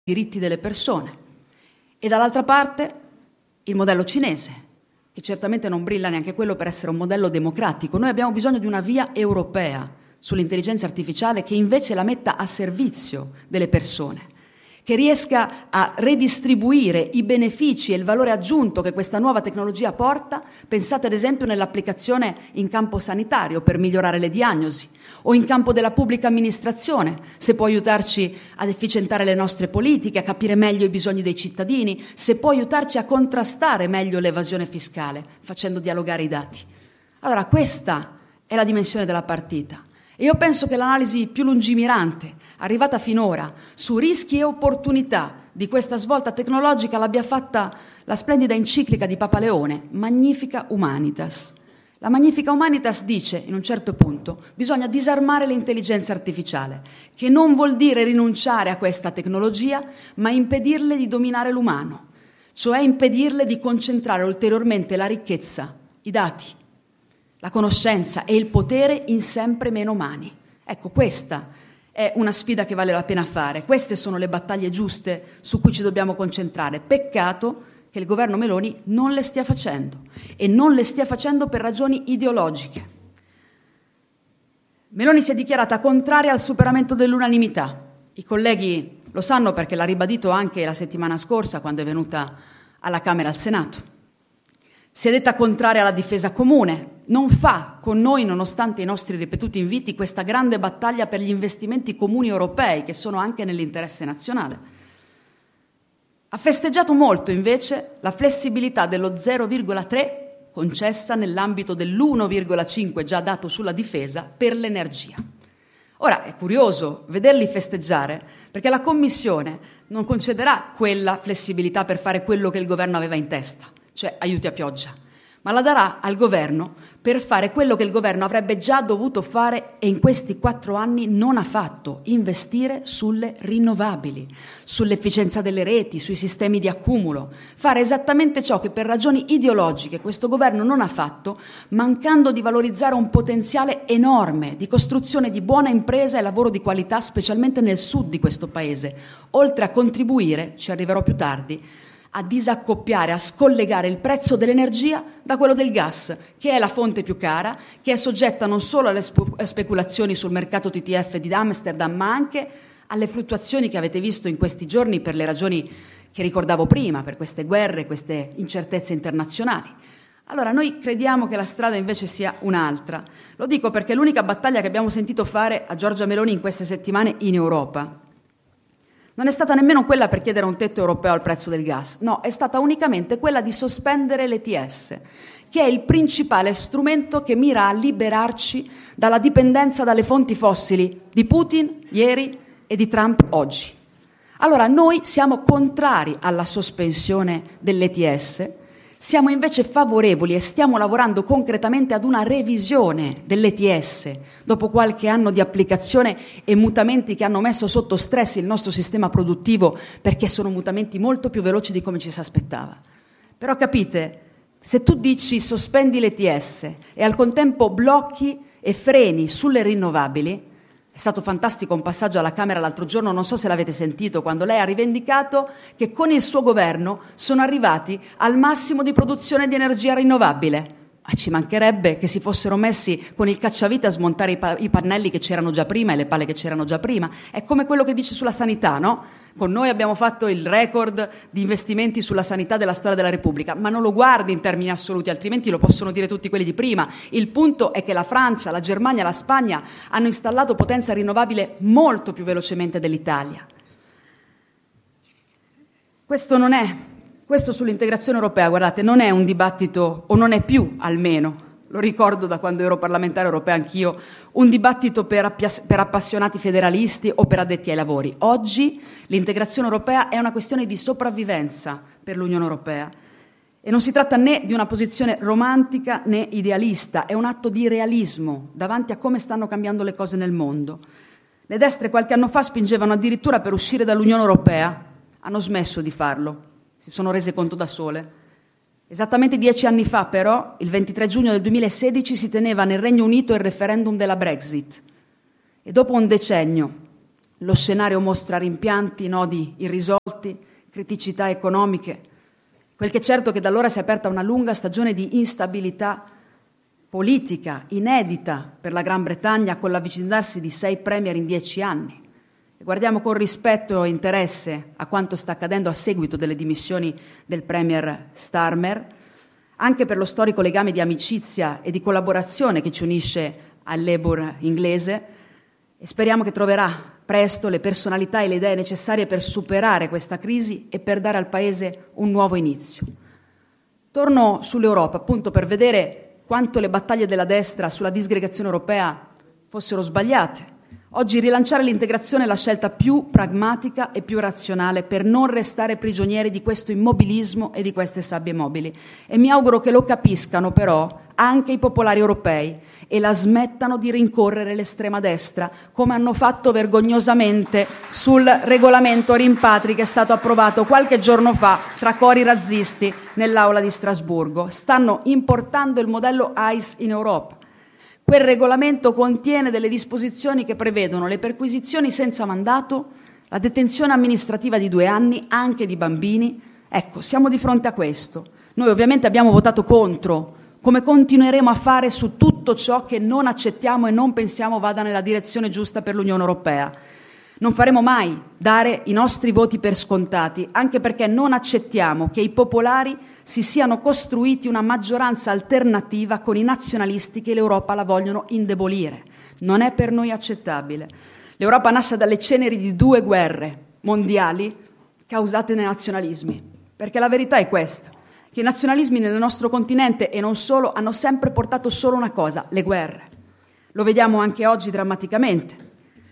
diritti delle persone. E dall'altra parte il modello cinese, che certamente non brilla neanche quello per essere un modello democratico. Noi abbiamo bisogno di una via europea sull'intelligenza artificiale che invece la metta a servizio delle persone, che riesca a redistribuire i benefici e il valore aggiunto che questa nuova tecnologia porta. Pensate ad esempio nell'applicazione in campo sanitario per migliorare le diagnosi, o in campo della pubblica amministrazione, se può aiutarci ad efficientare le nostre politiche, a capire meglio i bisogni dei cittadini, se può aiutarci a contrastare meglio l'evasione fiscale, facendo dialogare i dati. Allora questa è la dimensione della partita. E io penso che l'analisi più lungimirante, arrivata finora, su rischi e opportunità di questa svolta tecnologica l'abbia fatta la splendida enciclica di Papa Leone, Magnifica Humanitas. La Magnifica Humanitas dice, in un certo punto, bisogna disarmare l'intelligenza artificiale, che non vuol dire rinunciare a questa tecnologia, ma impedirle di dominare l'umano, cioè impedirle di concentrare ulteriormente la ricchezza, i dati, la conoscenza e il potere in sempre meno mani. Ecco, questa è una sfida che vale la pena fare. Queste sono le battaglie giuste su cui ci dobbiamo concentrare. Peccato che il governo Meloni non le stia facendo, e non le stia facendo per ragioni ideologiche. Meloni si è dichiarata contraria al superamento dell'unanimità. I colleghi lo sanno perché l'ha ribadito anche la settimana scorsa quando è venuta alla Camera e al Senato. Si è detta contraria alla difesa comune, non fa con noi, nonostante i nostri ripetuti inviti, questa grande battaglia per gli investimenti comuni europei, che sono anche nell'interesse nazionale. Ha festeggiato molto, invece, la flessibilità dello 0,3 concessa nell'ambito dell'1,5 già dato sulla difesa per l'energia. Ora, è curioso vederli festeggiare, perché la Commissione non concederà quella flessibilità per fare quello che il governo aveva in testa, cioè aiuti a pioggia, ma la darà al governo per fare quello che il governo avrebbe già dovuto fare e in questi 4 anni non ha fatto: investire sulle rinnovabili, sull'efficienza delle reti, sui sistemi di accumulo, fare esattamente ciò che per ragioni ideologiche questo governo non ha fatto, mancando di valorizzare un potenziale enorme di costruzione di buona impresa e lavoro di qualità, specialmente nel sud di questo paese, oltre a contribuire, ci arriverò più tardi, a disaccoppiare, a scollegare il prezzo dell'energia da quello del gas, che è la fonte più cara, che è soggetta non solo alle speculazioni sul mercato TTF di Amsterdam, ma anche alle fluttuazioni che avete visto in questi giorni per le ragioni che ricordavo prima, per queste guerre, queste incertezze internazionali. Allora, noi crediamo che la strada invece sia un'altra. Lo dico perché l'unica battaglia che abbiamo sentito fare a Giorgia Meloni in queste settimane in Europa non è stata nemmeno quella per chiedere un tetto europeo al prezzo del gas, no, è stata unicamente quella di sospendere l'ETS, che è il principale strumento che mira a liberarci dalla dipendenza dalle fonti fossili di Putin ieri e di Trump oggi. Allora, noi siamo contrari alla sospensione dell'ETS, siamo invece favorevoli e stiamo lavorando concretamente ad una revisione dell'ETS dopo qualche anno di applicazione e mutamenti che hanno messo sotto stress il nostro sistema produttivo, perché sono mutamenti molto più veloci di come ci si aspettava. Però capite, se tu dici sospendi l'ETS e al contempo blocchi e freni sulle rinnovabili, è stato fantastico un passaggio alla Camera l'altro giorno, non so se l'avete sentito, quando lei ha rivendicato che con il suo governo sono arrivati al massimo di produzione di energia rinnovabile. Ma ci mancherebbe che si fossero messi con il cacciavite a smontare i pannelli che c'erano già prima e le pale che c'erano già prima. È come quello che dice sulla sanità, no? Con noi abbiamo fatto il record di investimenti sulla sanità della storia della Repubblica, ma non lo guardi in termini assoluti, altrimenti lo possono dire tutti quelli di prima. Il punto è che la Francia, la Germania, la Spagna hanno installato potenza rinnovabile molto più velocemente dell'Italia. Questo sull'integrazione europea, guardate, non è un dibattito, o non è più almeno, lo ricordo da quando ero parlamentare europea anch'io, un dibattito per appassionati federalisti o per addetti ai lavori. Oggi l'integrazione europea è una questione di sopravvivenza per l'Unione Europea e non si tratta né di una posizione romantica né idealista, è un atto di realismo davanti a come stanno cambiando le cose nel mondo. Le destre qualche anno fa spingevano addirittura per uscire dall'Unione Europea, hanno smesso di farlo. Si sono rese conto da sole. Esattamente 10 anni fa, però, il 23 giugno del 2016, si teneva nel Regno Unito il referendum della Brexit. E dopo un decennio, Lo scenario mostra rimpianti, nodi irrisolti, criticità economiche. Quel che è certo è che da allora si è aperta una lunga stagione di instabilità politica, inedita per la Gran Bretagna, con l'avvicinarsi di 6 premier in 10 anni. E guardiamo con rispetto e interesse a quanto sta accadendo a seguito delle dimissioni del premier Starmer, anche per lo storico legame di amicizia e di collaborazione che ci unisce al Labour inglese, e speriamo che troverà presto le personalità e le idee necessarie per superare questa crisi e per dare al Paese un nuovo inizio. Torno sull'Europa, appunto, per vedere quanto le battaglie della destra sulla disgregazione europea fossero sbagliate. Oggi rilanciare l'integrazione è la scelta più pragmatica e più razionale per non restare prigionieri di questo immobilismo e di queste sabbie mobili. E mi auguro che lo capiscano però anche i popolari europei e la smettano di rincorrere l'estrema destra, come hanno fatto vergognosamente sul regolamento rimpatri che è stato approvato qualche giorno fa tra cori razzisti nell'aula di Strasburgo. Stanno importando il modello ICE in Europa. Quel regolamento contiene delle disposizioni che prevedono le perquisizioni senza mandato, la detenzione amministrativa di 2 anni, anche di bambini. Ecco, siamo di fronte a questo. Noi ovviamente abbiamo votato contro, come continueremo a fare su tutto ciò che non accettiamo e non pensiamo vada nella direzione giusta per l'Unione Europea. Non faremo mai dare i nostri voti per scontati, anche perché non accettiamo che i popolari si siano costruiti una maggioranza alternativa con i nazionalisti che l'Europa la vogliono indebolire. Non è per noi accettabile. L'Europa nasce dalle ceneri di 2 guerre mondiali causate dai nazionalismi, perché la verità è questa, che i nazionalismi nel nostro continente e non solo hanno sempre portato solo una cosa, le guerre. Lo vediamo anche oggi drammaticamente.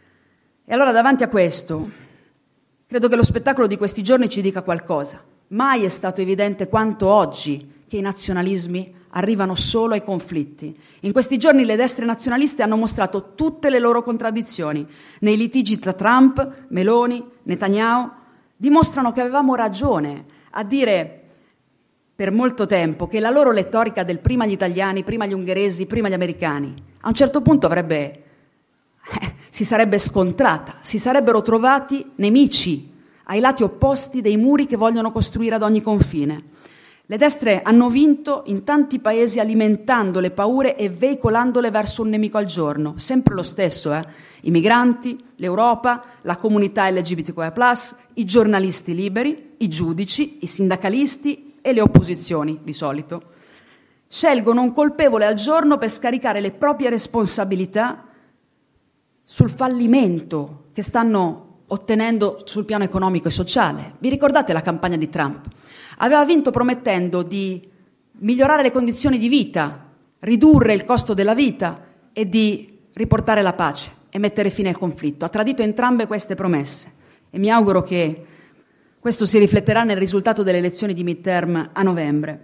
E allora davanti a questo, credo che lo spettacolo di questi giorni ci dica qualcosa. Mai è stato evidente quanto oggi che i nazionalismi arrivano solo ai conflitti. In questi giorni le destre nazionaliste hanno mostrato tutte le loro contraddizioni. Nei litigi tra Trump, Meloni, Netanyahu, dimostrano che avevamo ragione a dire per molto tempo che la loro retorica del prima gli italiani, prima gli ungheresi, prima gli americani, a un certo punto si sarebbe scontrata, si sarebbero trovati nemici ai lati opposti dei muri che vogliono costruire ad ogni confine. Le destre hanno vinto in tanti paesi alimentando le paure e veicolandole verso un nemico al giorno, sempre lo stesso, i migranti, l'Europa, la comunità LGBTQIA+, i giornalisti liberi, i giudici, i sindacalisti e le opposizioni, di solito. Scelgono un colpevole al giorno per scaricare le proprie responsabilità sul fallimento che stanno ottenendo sul piano economico e sociale. Vi ricordate la campagna di Trump? Aveva vinto promettendo di migliorare le condizioni di vita, ridurre il costo della vita e di riportare la pace e mettere fine al conflitto. Ha tradito entrambe queste promesse e mi auguro che questo si rifletterà nel risultato delle elezioni di midterm a novembre.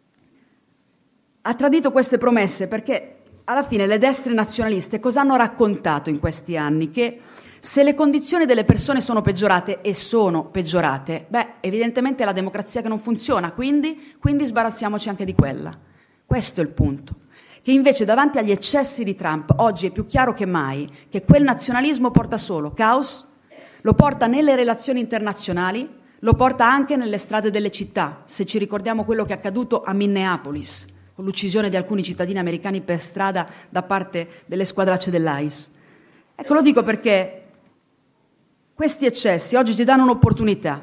Ha tradito queste promesse perché alla fine le destre nazionaliste cosa hanno raccontato in questi anni? Che se le condizioni delle persone sono peggiorate e sono peggiorate, evidentemente è la democrazia che non funziona, quindi sbarazziamoci anche di quella. Questo è il punto. Che invece davanti agli eccessi di Trump oggi è più chiaro che mai che quel nazionalismo porta solo caos, lo porta nelle relazioni internazionali, lo porta anche nelle strade delle città, se ci ricordiamo quello che è accaduto a Minneapolis, con l'uccisione di alcuni cittadini americani per strada da parte delle squadracce dell'ICE. Ecco, lo dico perché questi eccessi oggi ci danno un'opportunità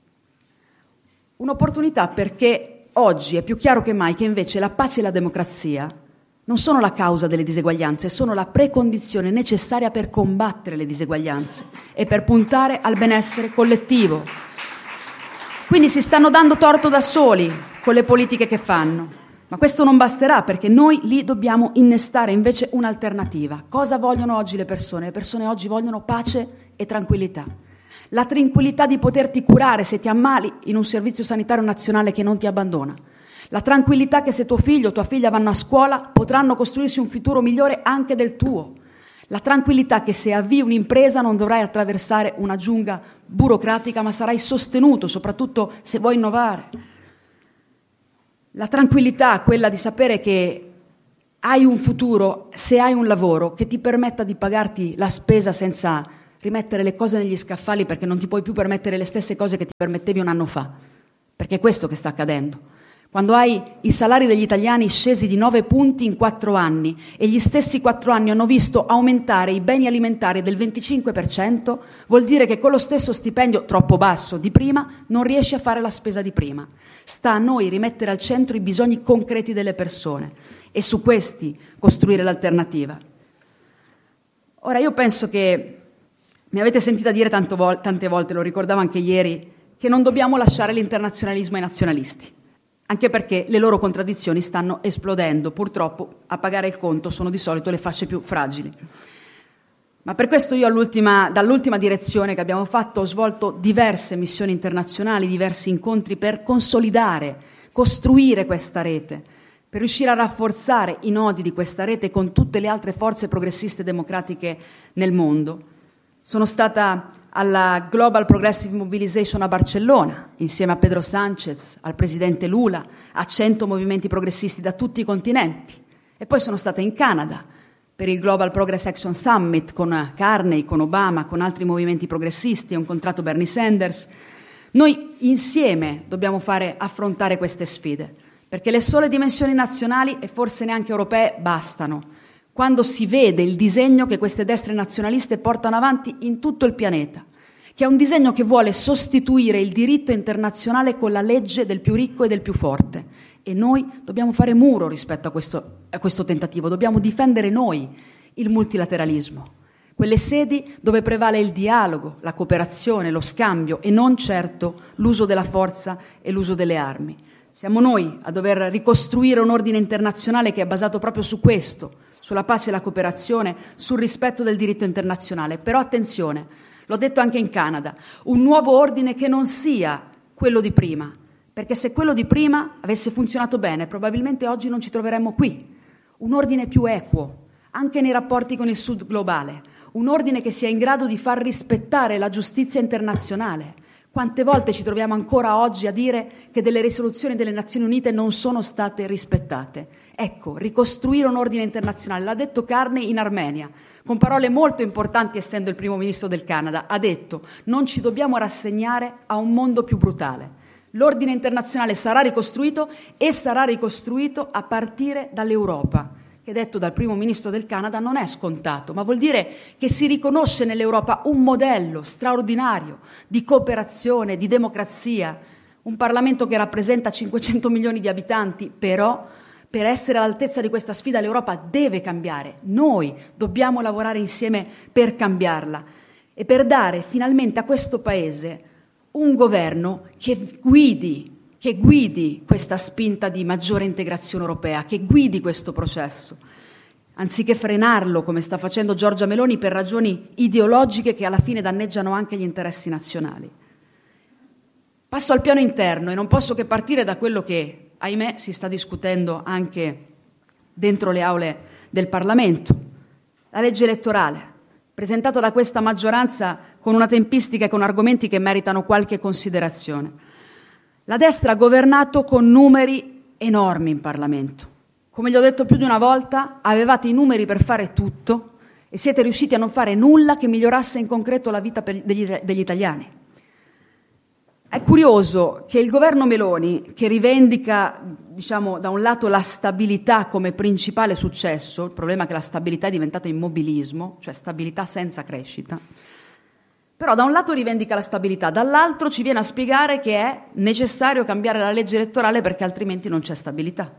perché oggi è più chiaro che mai che invece la pace e la democrazia non sono la causa delle diseguaglianze, sono la precondizione necessaria per combattere le diseguaglianze e per puntare al benessere collettivo. Quindi si stanno dando torto da soli con le politiche che fanno. Ma questo non basterà perché noi lì dobbiamo innestare invece un'alternativa. Cosa vogliono oggi le persone? Le persone oggi vogliono pace e tranquillità. La tranquillità di poterti curare se ti ammali in un servizio sanitario nazionale che non ti abbandona. La tranquillità che se tuo figlio o tua figlia vanno a scuola potranno costruirsi un futuro migliore anche del tuo. La tranquillità che se avvii un'impresa non dovrai attraversare una giungla burocratica ma sarai sostenuto, soprattutto se vuoi innovare. La tranquillità, quella di sapere che hai un futuro, se hai un lavoro che ti permetta di pagarti la spesa senza rimettere le cose negli scaffali perché non ti puoi più permettere le stesse cose che ti permettevi un anno fa, perché è questo che sta accadendo. Quando hai i salari degli italiani scesi di 9 punti in 4 anni e gli stessi 4 anni hanno visto aumentare i beni alimentari del 25%, vuol dire che con lo stesso stipendio troppo basso di prima non riesci a fare la spesa di prima. Sta a noi rimettere al centro i bisogni concreti delle persone e su questi costruire l'alternativa. Ora io penso che mi avete sentita dire tante volte, lo ricordavo anche ieri, che non dobbiamo lasciare l'internazionalismo ai nazionalisti. Anche perché le loro contraddizioni stanno esplodendo. Purtroppo a pagare il conto sono di solito le fasce più fragili. Ma per questo io dall'ultima direzione che abbiamo fatto ho svolto diverse missioni internazionali, diversi incontri per consolidare, costruire questa rete, per riuscire a rafforzare i nodi di questa rete con tutte le altre forze progressiste democratiche nel mondo. Sono stata alla Global Progressive Mobilization a Barcellona, insieme a Pedro Sánchez, al presidente Lula, a 100 movimenti progressisti da tutti i continenti. E poi sono stata in Canada per il Global Progress Action Summit con Carney, con Obama, con altri movimenti progressisti. Ho incontrato Bernie Sanders. Noi insieme dobbiamo affrontare queste sfide, perché le sole dimensioni nazionali e forse neanche europee bastano. Quando si vede il disegno che queste destre nazionaliste portano avanti in tutto il pianeta, che è un disegno che vuole sostituire il diritto internazionale con la legge del più ricco e del più forte. E noi dobbiamo fare muro rispetto a questo tentativo, dobbiamo difendere noi il multilateralismo, quelle sedi dove prevale il dialogo, la cooperazione, lo scambio e non certo l'uso della forza e l'uso delle armi. Siamo noi a dover ricostruire un ordine internazionale che è basato proprio su questo, sulla pace e la cooperazione, sul rispetto del diritto internazionale. Però attenzione, l'ho detto anche in Canada, un nuovo ordine che non sia quello di prima, perché se quello di prima avesse funzionato bene, probabilmente oggi non ci troveremmo qui. Un ordine più equo, anche nei rapporti con il Sud globale, un ordine che sia in grado di far rispettare la giustizia internazionale. Quante volte ci troviamo ancora oggi a dire che delle risoluzioni delle Nazioni Unite non sono state rispettate? Ecco, ricostruire un ordine internazionale. L'ha detto Carney in Armenia, con parole molto importanti essendo il primo ministro del Canada. Ha detto: non ci dobbiamo rassegnare a un mondo più brutale. L'ordine internazionale sarà ricostruito e sarà ricostruito a partire dall'Europa, che detto dal primo ministro del Canada non è scontato, ma vuol dire che si riconosce nell'Europa un modello straordinario di cooperazione, di democrazia, un Parlamento che rappresenta 500 milioni di abitanti, però per essere all'altezza di questa sfida l'Europa deve cambiare. Noi dobbiamo lavorare insieme per cambiarla e per dare finalmente a questo Paese un governo che guidi questa spinta di maggiore integrazione europea, che guidi questo processo, anziché frenarlo come sta facendo Giorgia Meloni per ragioni ideologiche che alla fine danneggiano anche gli interessi nazionali. Passo al piano interno e non posso che partire da quello che, ahimè, si sta discutendo anche dentro le aule del Parlamento, la legge elettorale, presentata da questa maggioranza con una tempistica e con argomenti che meritano qualche considerazione. La destra ha governato con numeri enormi in Parlamento. Come gli ho detto più di una volta, avevate i numeri per fare tutto e siete riusciti a non fare nulla che migliorasse in concreto la vita degli italiani. È curioso che il governo Meloni, che rivendica, da un lato la stabilità come principale successo, il problema è che la stabilità è diventata immobilismo, cioè stabilità senza crescita, però da un lato rivendica la stabilità, dall'altro ci viene a spiegare che è necessario cambiare la legge elettorale perché altrimenti non c'è stabilità.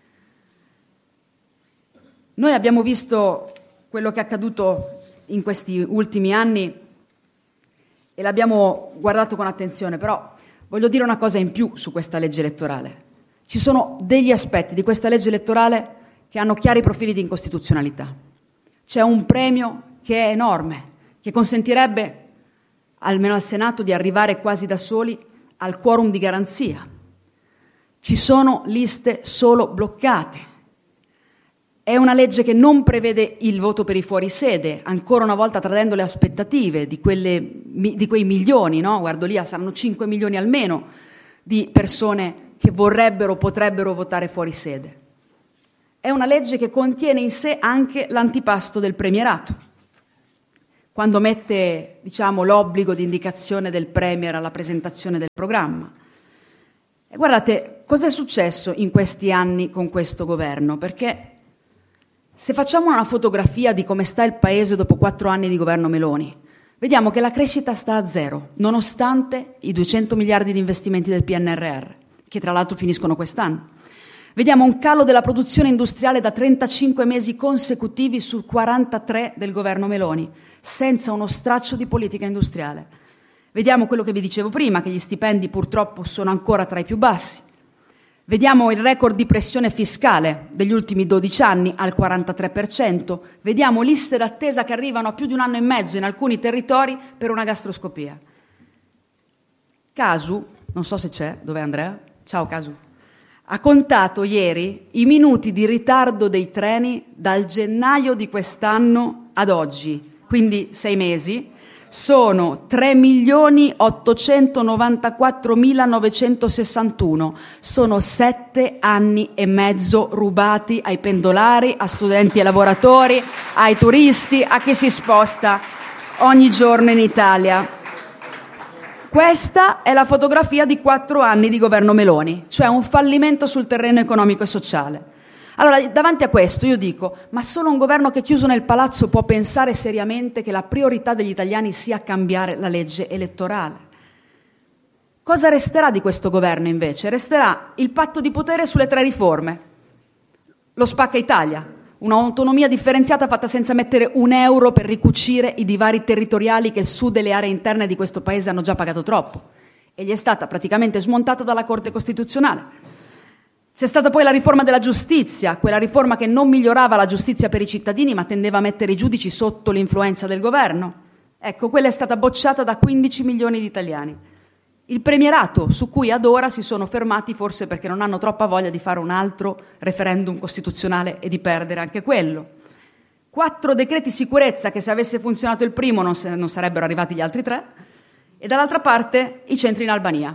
Noi abbiamo visto quello che è accaduto in questi ultimi anni e l'abbiamo guardato con attenzione, però voglio dire una cosa in più su questa legge elettorale. Ci sono degli aspetti di questa legge elettorale che hanno chiari profili di incostituzionalità. C'è un premio che è enorme, che consentirebbe almeno al Senato di arrivare quasi da soli al quorum di garanzia. Ci sono liste solo bloccate. È una legge che non prevede il voto per i fuorisede, ancora una volta tradendo le aspettative di quei milioni, no? Guardo lì, saranno 5 milioni almeno di persone che vorrebbero, potrebbero votare fuori sede. È una legge che contiene in sé anche l'antipasto del premierato. quando mette, l'obbligo di indicazione del Premier alla presentazione del programma. E guardate, cos'è successo in questi anni con questo governo? Perché se facciamo una fotografia di come sta il Paese dopo 4 anni di governo Meloni, vediamo che la crescita sta a zero, nonostante i 200 miliardi di investimenti del PNRR, che tra l'altro finiscono quest'anno. Vediamo un calo della produzione industriale da 35 mesi consecutivi su 43 del governo Meloni, senza uno straccio di politica industriale. Vediamo quello che vi dicevo prima, che gli stipendi purtroppo sono ancora tra i più bassi. Vediamo il record di pressione fiscale degli ultimi 12 anni al 43%. Vediamo liste d'attesa che arrivano a più di 1 anno e mezzo in alcuni territori per una gastroscopia. Casu, non so se c'è, dov'è Andrea? Ciao Casu. Ha contato ieri i minuti di ritardo dei treni dal gennaio di quest'anno ad oggi, quindi 6 mesi, sono 3.894.961, sono 7 anni e mezzo rubati ai pendolari, a studenti e lavoratori, ai turisti, a chi si sposta ogni giorno in Italia. Questa è la fotografia di 4 anni di governo Meloni, cioè un fallimento sul terreno economico e sociale. Allora, davanti a questo io dico, ma solo un governo che è chiuso nel palazzo può pensare seriamente che la priorità degli italiani sia cambiare la legge elettorale? Cosa resterà di questo governo invece? Resterà il patto di potere sulle 3 riforme, lo spacca Italia, un'autonomia differenziata fatta senza mettere un euro per ricucire i divari territoriali che il sud e le aree interne di questo paese hanno già pagato troppo, e gli è stata praticamente smontata dalla Corte Costituzionale. C'è stata poi la riforma della giustizia, quella riforma che non migliorava la giustizia per i cittadini ma tendeva a mettere i giudici sotto l'influenza del governo. Ecco, quella è stata bocciata da 15 milioni di italiani. Il premierato, su cui ad ora si sono fermati forse perché non hanno troppa voglia di fare un altro referendum costituzionale e di perdere anche quello. 4 decreti sicurezza che se avesse funzionato il primo non sarebbero arrivati gli altri 3. E dall'altra parte i centri in Albania.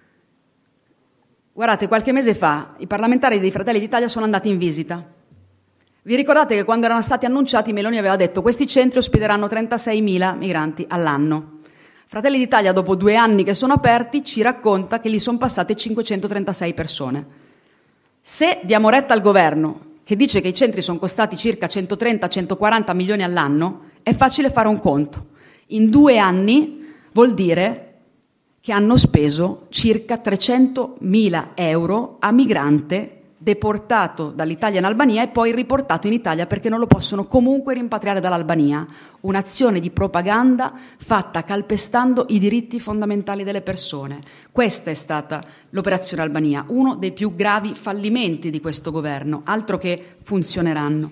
Guardate, qualche mese fa i parlamentari dei Fratelli d'Italia sono andati in visita. Vi ricordate che quando erano stati annunciati Meloni aveva detto questi centri ospiteranno 36.000 migranti all'anno. Fratelli d'Italia, dopo 2 anni che sono aperti, ci racconta che lì sono passate 536 persone. Se diamo retta al governo, che dice che i centri sono costati circa 130-140 milioni all'anno, è facile fare un conto. In 2 anni vuol dire che hanno speso circa 300.000 euro a migrante deportato dall'Italia in Albania e poi riportato in Italia perché non lo possono comunque rimpatriare dall'Albania. Un'azione di propaganda fatta calpestando i diritti fondamentali delle persone. Questa è stata l'operazione Albania, uno dei più gravi fallimenti di questo governo, altro che funzioneranno.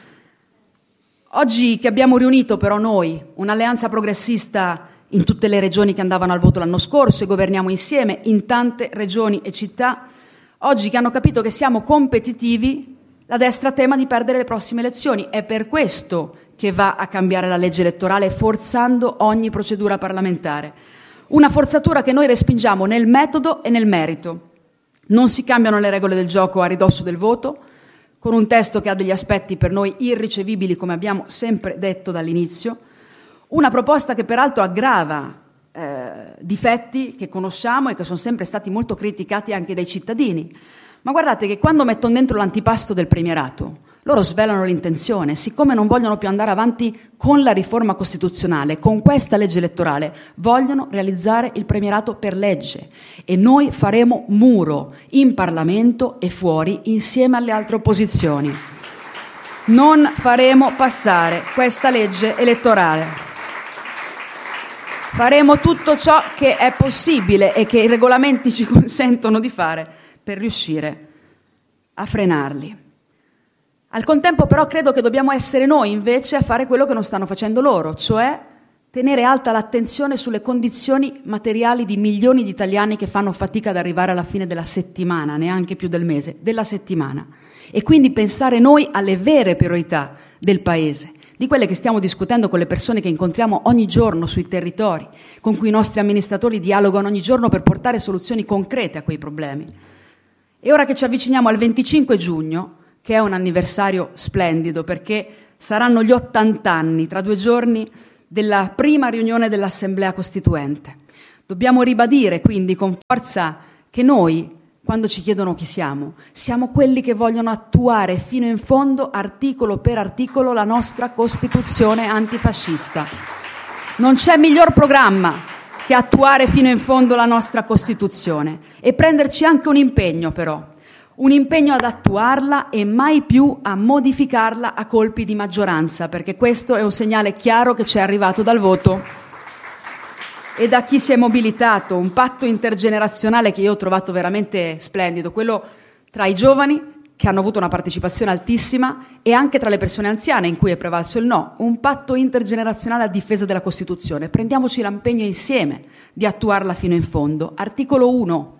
Oggi che abbiamo riunito però noi, un'alleanza progressista in tutte le regioni che andavano al voto l'anno scorso e governiamo insieme in tante regioni e città, oggi che hanno capito che siamo competitivi, la destra tema di perdere le prossime elezioni. È per questo che va a cambiare la legge elettorale forzando ogni procedura parlamentare. Una forzatura che noi respingiamo nel metodo e nel merito. Non si cambiano le regole del gioco a ridosso del voto, con un testo che ha degli aspetti per noi irricevibili, come abbiamo sempre detto dall'inizio. Una proposta che peraltro aggrava difetti che conosciamo e che sono sempre stati molto criticati anche dai cittadini. Ma guardate che quando mettono dentro l'antipasto del premierato, loro svelano l'intenzione. Siccome non vogliono più andare avanti con la riforma costituzionale, con questa legge elettorale, vogliono realizzare il premierato per legge. E noi faremo muro in Parlamento e fuori insieme alle altre opposizioni. Non faremo passare questa legge elettorale. Faremo tutto ciò che è possibile e che i regolamenti ci consentono di fare per riuscire a frenarli. Al contempo però credo che dobbiamo essere noi invece a fare quello che non stanno facendo loro, cioè tenere alta l'attenzione sulle condizioni materiali di milioni di italiani che fanno fatica ad arrivare alla fine della settimana, neanche più del mese, della settimana. E quindi pensare noi alle vere priorità del Paese, di quelle che stiamo discutendo con le persone che incontriamo ogni giorno sui territori, con cui i nostri amministratori dialogano ogni giorno per portare soluzioni concrete a quei problemi. E ora che ci avviciniamo al 25 giugno, che è un anniversario splendido perché saranno gli 80 anni, tra 2 giorni, della prima riunione dell'Assemblea Costituente. Dobbiamo ribadire quindi con forza che noi, quando ci chiedono chi siamo quelli che vogliono attuare fino in fondo, articolo per articolo, la nostra Costituzione antifascista. Non c'è miglior programma che attuare fino in fondo la nostra Costituzione e prenderci anche un impegno però, un impegno ad attuarla e mai più a modificarla a colpi di maggioranza, perché questo è un segnale chiaro che ci è arrivato dal voto e da chi si è mobilitato, un patto intergenerazionale che io ho trovato veramente splendido, quello tra i giovani che hanno avuto una partecipazione altissima e anche tra le persone anziane in cui è prevalso il no, un patto intergenerazionale a difesa della Costituzione. Prendiamoci l'impegno insieme di attuarla fino in fondo. Articolo 1.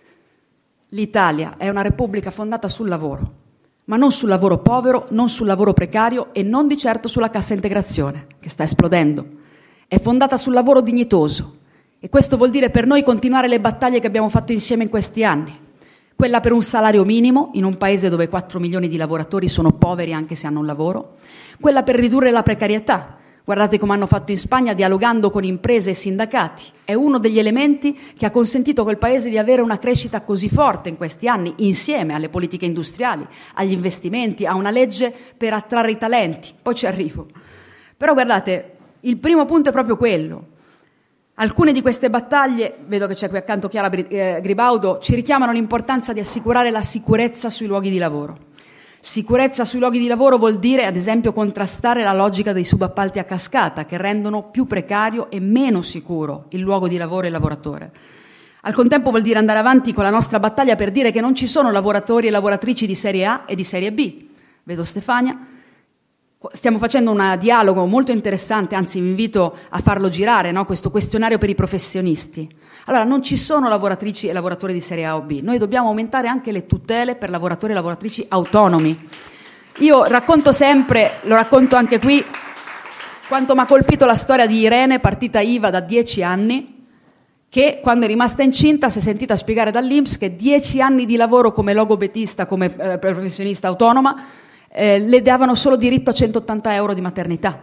L'Italia è una repubblica fondata sul lavoro, ma non sul lavoro povero, non sul lavoro precario e non di certo sulla cassa integrazione, che sta esplodendo. È fondata sul lavoro dignitoso e questo vuol dire per noi continuare le battaglie che abbiamo fatto insieme in questi anni. Quella per un salario minimo in un paese dove 4 milioni di lavoratori sono poveri anche se hanno un lavoro. Quella per ridurre la precarietà. Guardate come hanno fatto in Spagna dialogando con imprese e sindacati. È uno degli elementi che ha consentito a quel paese di avere una crescita così forte in questi anni, insieme alle politiche industriali, agli investimenti, a una legge per attrarre i talenti. Poi ci arrivo. Però guardate, il primo punto è proprio quello. Alcune di queste battaglie, vedo che c'è qui accanto Chiara Gribaudo, ci richiamano l'importanza di assicurare la sicurezza sui luoghi di lavoro. Sicurezza sui luoghi di lavoro vuol dire, ad esempio, contrastare la logica dei subappalti a cascata che rendono più precario e meno sicuro il luogo di lavoro e il lavoratore. Al contempo vuol dire andare avanti con la nostra battaglia per dire che non ci sono lavoratori e lavoratrici di serie A e di serie B. Vedo Stefania. Stiamo facendo un dialogo molto interessante, anzi vi invito a farlo girare, no? Questo questionario per i professionisti. Allora, non ci sono lavoratrici e lavoratori di serie A o B, noi dobbiamo aumentare anche le tutele per lavoratori e lavoratrici autonomi. Io racconto sempre, lo racconto anche qui, quanto mi ha colpito la storia di Irene, partita IVA da 10 anni, che quando è rimasta incinta si è sentita spiegare dall'INPS che 10 anni di lavoro come logopedista, come professionista autonoma, le davano solo diritto a 180 euro di maternità.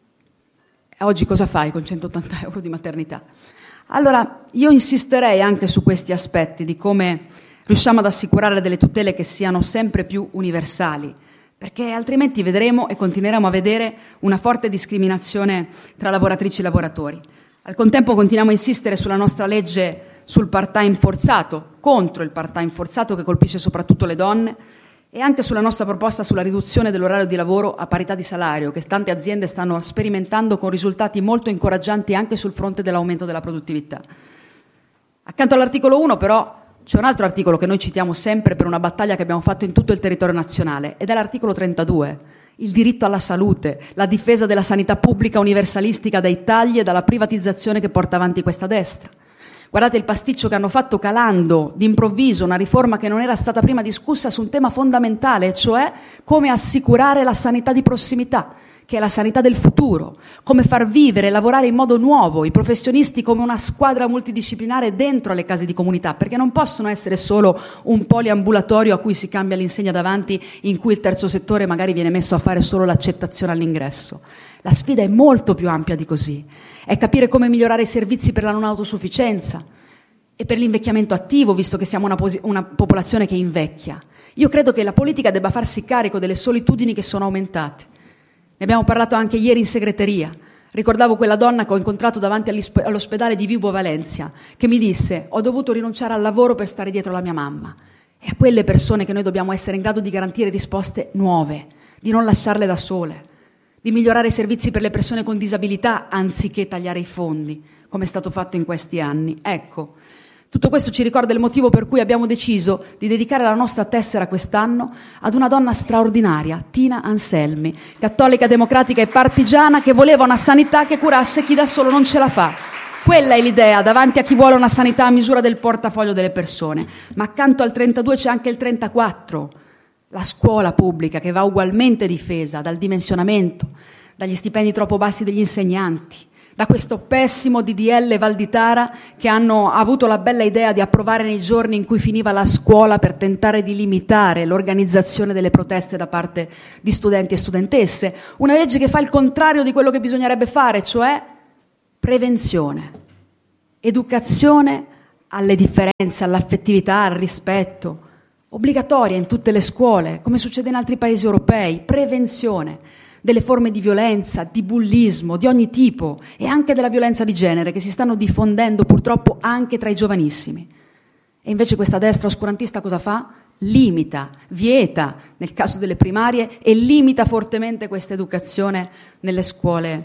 E oggi cosa fai con 180 euro di maternità? Allora, io insisterei anche su questi aspetti di come riusciamo ad assicurare delle tutele che siano sempre più universali, perché altrimenti vedremo e continueremo a vedere una forte discriminazione tra lavoratrici e lavoratori. Al contempo continuiamo a insistere sulla nostra legge sul part-time forzato, contro il part-time forzato che colpisce soprattutto le donne, e anche sulla nostra proposta sulla riduzione dell'orario di lavoro a parità di salario, che tante aziende stanno sperimentando con risultati molto incoraggianti anche sul fronte dell'aumento della produttività. Accanto all'articolo 1, però, c'è un altro articolo che noi citiamo sempre per una battaglia che abbiamo fatto in tutto il territorio nazionale, ed è l'articolo 32, il diritto alla salute, la difesa della sanità pubblica universalistica dai tagli e dalla privatizzazione che porta avanti questa destra. Guardate il pasticcio che hanno fatto calando d'improvviso una riforma che non era stata prima discussa su un tema fondamentale, cioè come assicurare la sanità di prossimità, che è la sanità del futuro, come far vivere e lavorare in modo nuovo i professionisti come una squadra multidisciplinare dentro le case di comunità, perché non possono essere solo un poliambulatorio a cui si cambia l'insegna davanti, in cui il terzo settore magari viene messo a fare solo l'accettazione all'ingresso. La sfida è molto più ampia di così. È capire come migliorare i servizi per la non autosufficienza e per l'invecchiamento attivo, visto che siamo una popolazione che invecchia. Io credo che la politica debba farsi carico delle solitudini che sono aumentate. Ne abbiamo parlato anche ieri in segreteria. Ricordavo quella donna che ho incontrato davanti all'ospedale di Vibo Valencia, che mi disse: ho dovuto rinunciare al lavoro per stare dietro la mia mamma. E a quelle persone che noi dobbiamo essere in grado di garantire risposte nuove, di non lasciarle da sole, di migliorare i servizi per le persone con disabilità anziché tagliare i fondi, come è stato fatto in questi anni. Ecco, tutto questo ci ricorda il motivo per cui abbiamo deciso di dedicare la nostra tessera quest'anno ad una donna straordinaria, Tina Anselmi, cattolica, democratica e partigiana, che voleva una sanità che curasse chi da solo non ce la fa. Quella è l'idea davanti a chi vuole una sanità a misura del portafoglio delle persone. Ma accanto al 32 c'è anche il 34, la scuola pubblica, che va ugualmente difesa dal dimensionamento, dagli stipendi troppo bassi degli insegnanti, da questo pessimo DDL Valditara che hanno avuto la bella idea di approvare nei giorni in cui finiva la scuola per tentare di limitare l'organizzazione delle proteste da parte di studenti e studentesse. Una legge che fa il contrario di quello che bisognerebbe fare, cioè prevenzione, educazione alle differenze, all'affettività, al rispetto, obbligatoria in tutte le scuole, come succede in altri paesi europei, prevenzione delle forme di violenza, di bullismo, di ogni tipo e anche della violenza di genere che si stanno diffondendo purtroppo anche tra i giovanissimi. E invece questa destra oscurantista cosa fa? Limita, vieta nel caso delle primarie e limita fortemente questa educazione nelle scuole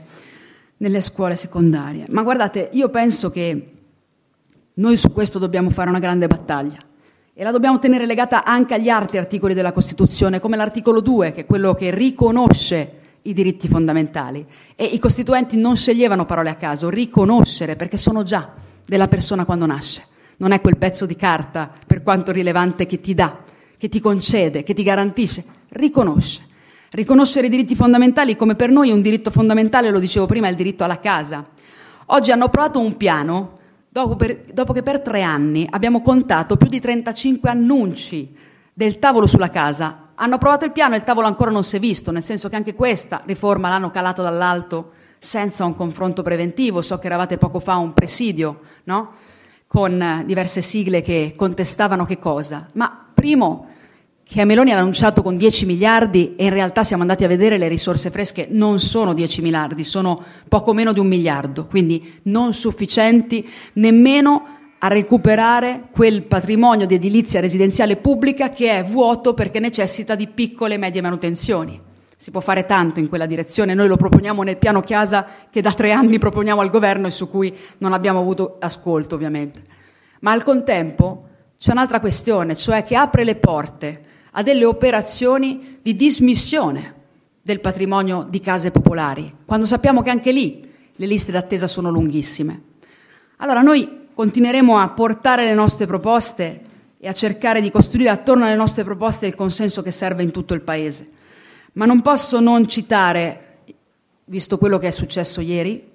secondarie. Ma guardate, io penso che noi su questo dobbiamo fare una grande battaglia e la dobbiamo tenere legata anche agli altri articoli della Costituzione, come l'articolo 2, che è quello che riconosce i diritti fondamentali. E i costituenti non sceglievano parole a caso, riconoscere, perché sono già della persona quando nasce. Non è quel pezzo di carta, per quanto rilevante, che ti dà, che ti concede, che ti garantisce. Riconosce. Riconoscere i diritti fondamentali, come per noi un diritto fondamentale, lo dicevo prima, è il diritto alla casa. Oggi hanno approvato un piano, dopo che per 3 anni abbiamo contato più di 35 annunci del tavolo sulla casa. Hanno approvato il piano e il tavolo ancora non si è visto, nel senso che anche questa riforma l'hanno calata dall'alto senza un confronto preventivo. So che eravate poco fa a un presidio, no? Con diverse sigle che contestavano che cosa. Ma primo, che Meloni ha annunciato con 10 miliardi e in realtà siamo andati a vedere le risorse fresche, non sono 10 miliardi, sono poco meno di 1 miliardo, quindi non sufficienti nemmeno a recuperare quel patrimonio di edilizia residenziale pubblica che è vuoto perché necessita di piccole e medie manutenzioni. Si può fare tanto in quella direzione, noi lo proponiamo nel piano Chiesa che da 3 anni proponiamo al governo e su cui non abbiamo avuto ascolto ovviamente. Ma al contempo c'è un'altra questione, cioè che apre le porte a delle operazioni di dismissione del patrimonio di case popolari, quando sappiamo che anche lì le liste d'attesa sono lunghissime. Allora noi continueremo a portare le nostre proposte e a cercare di costruire attorno alle nostre proposte il consenso che serve in tutto il Paese. Ma non posso non citare, visto quello che è successo ieri,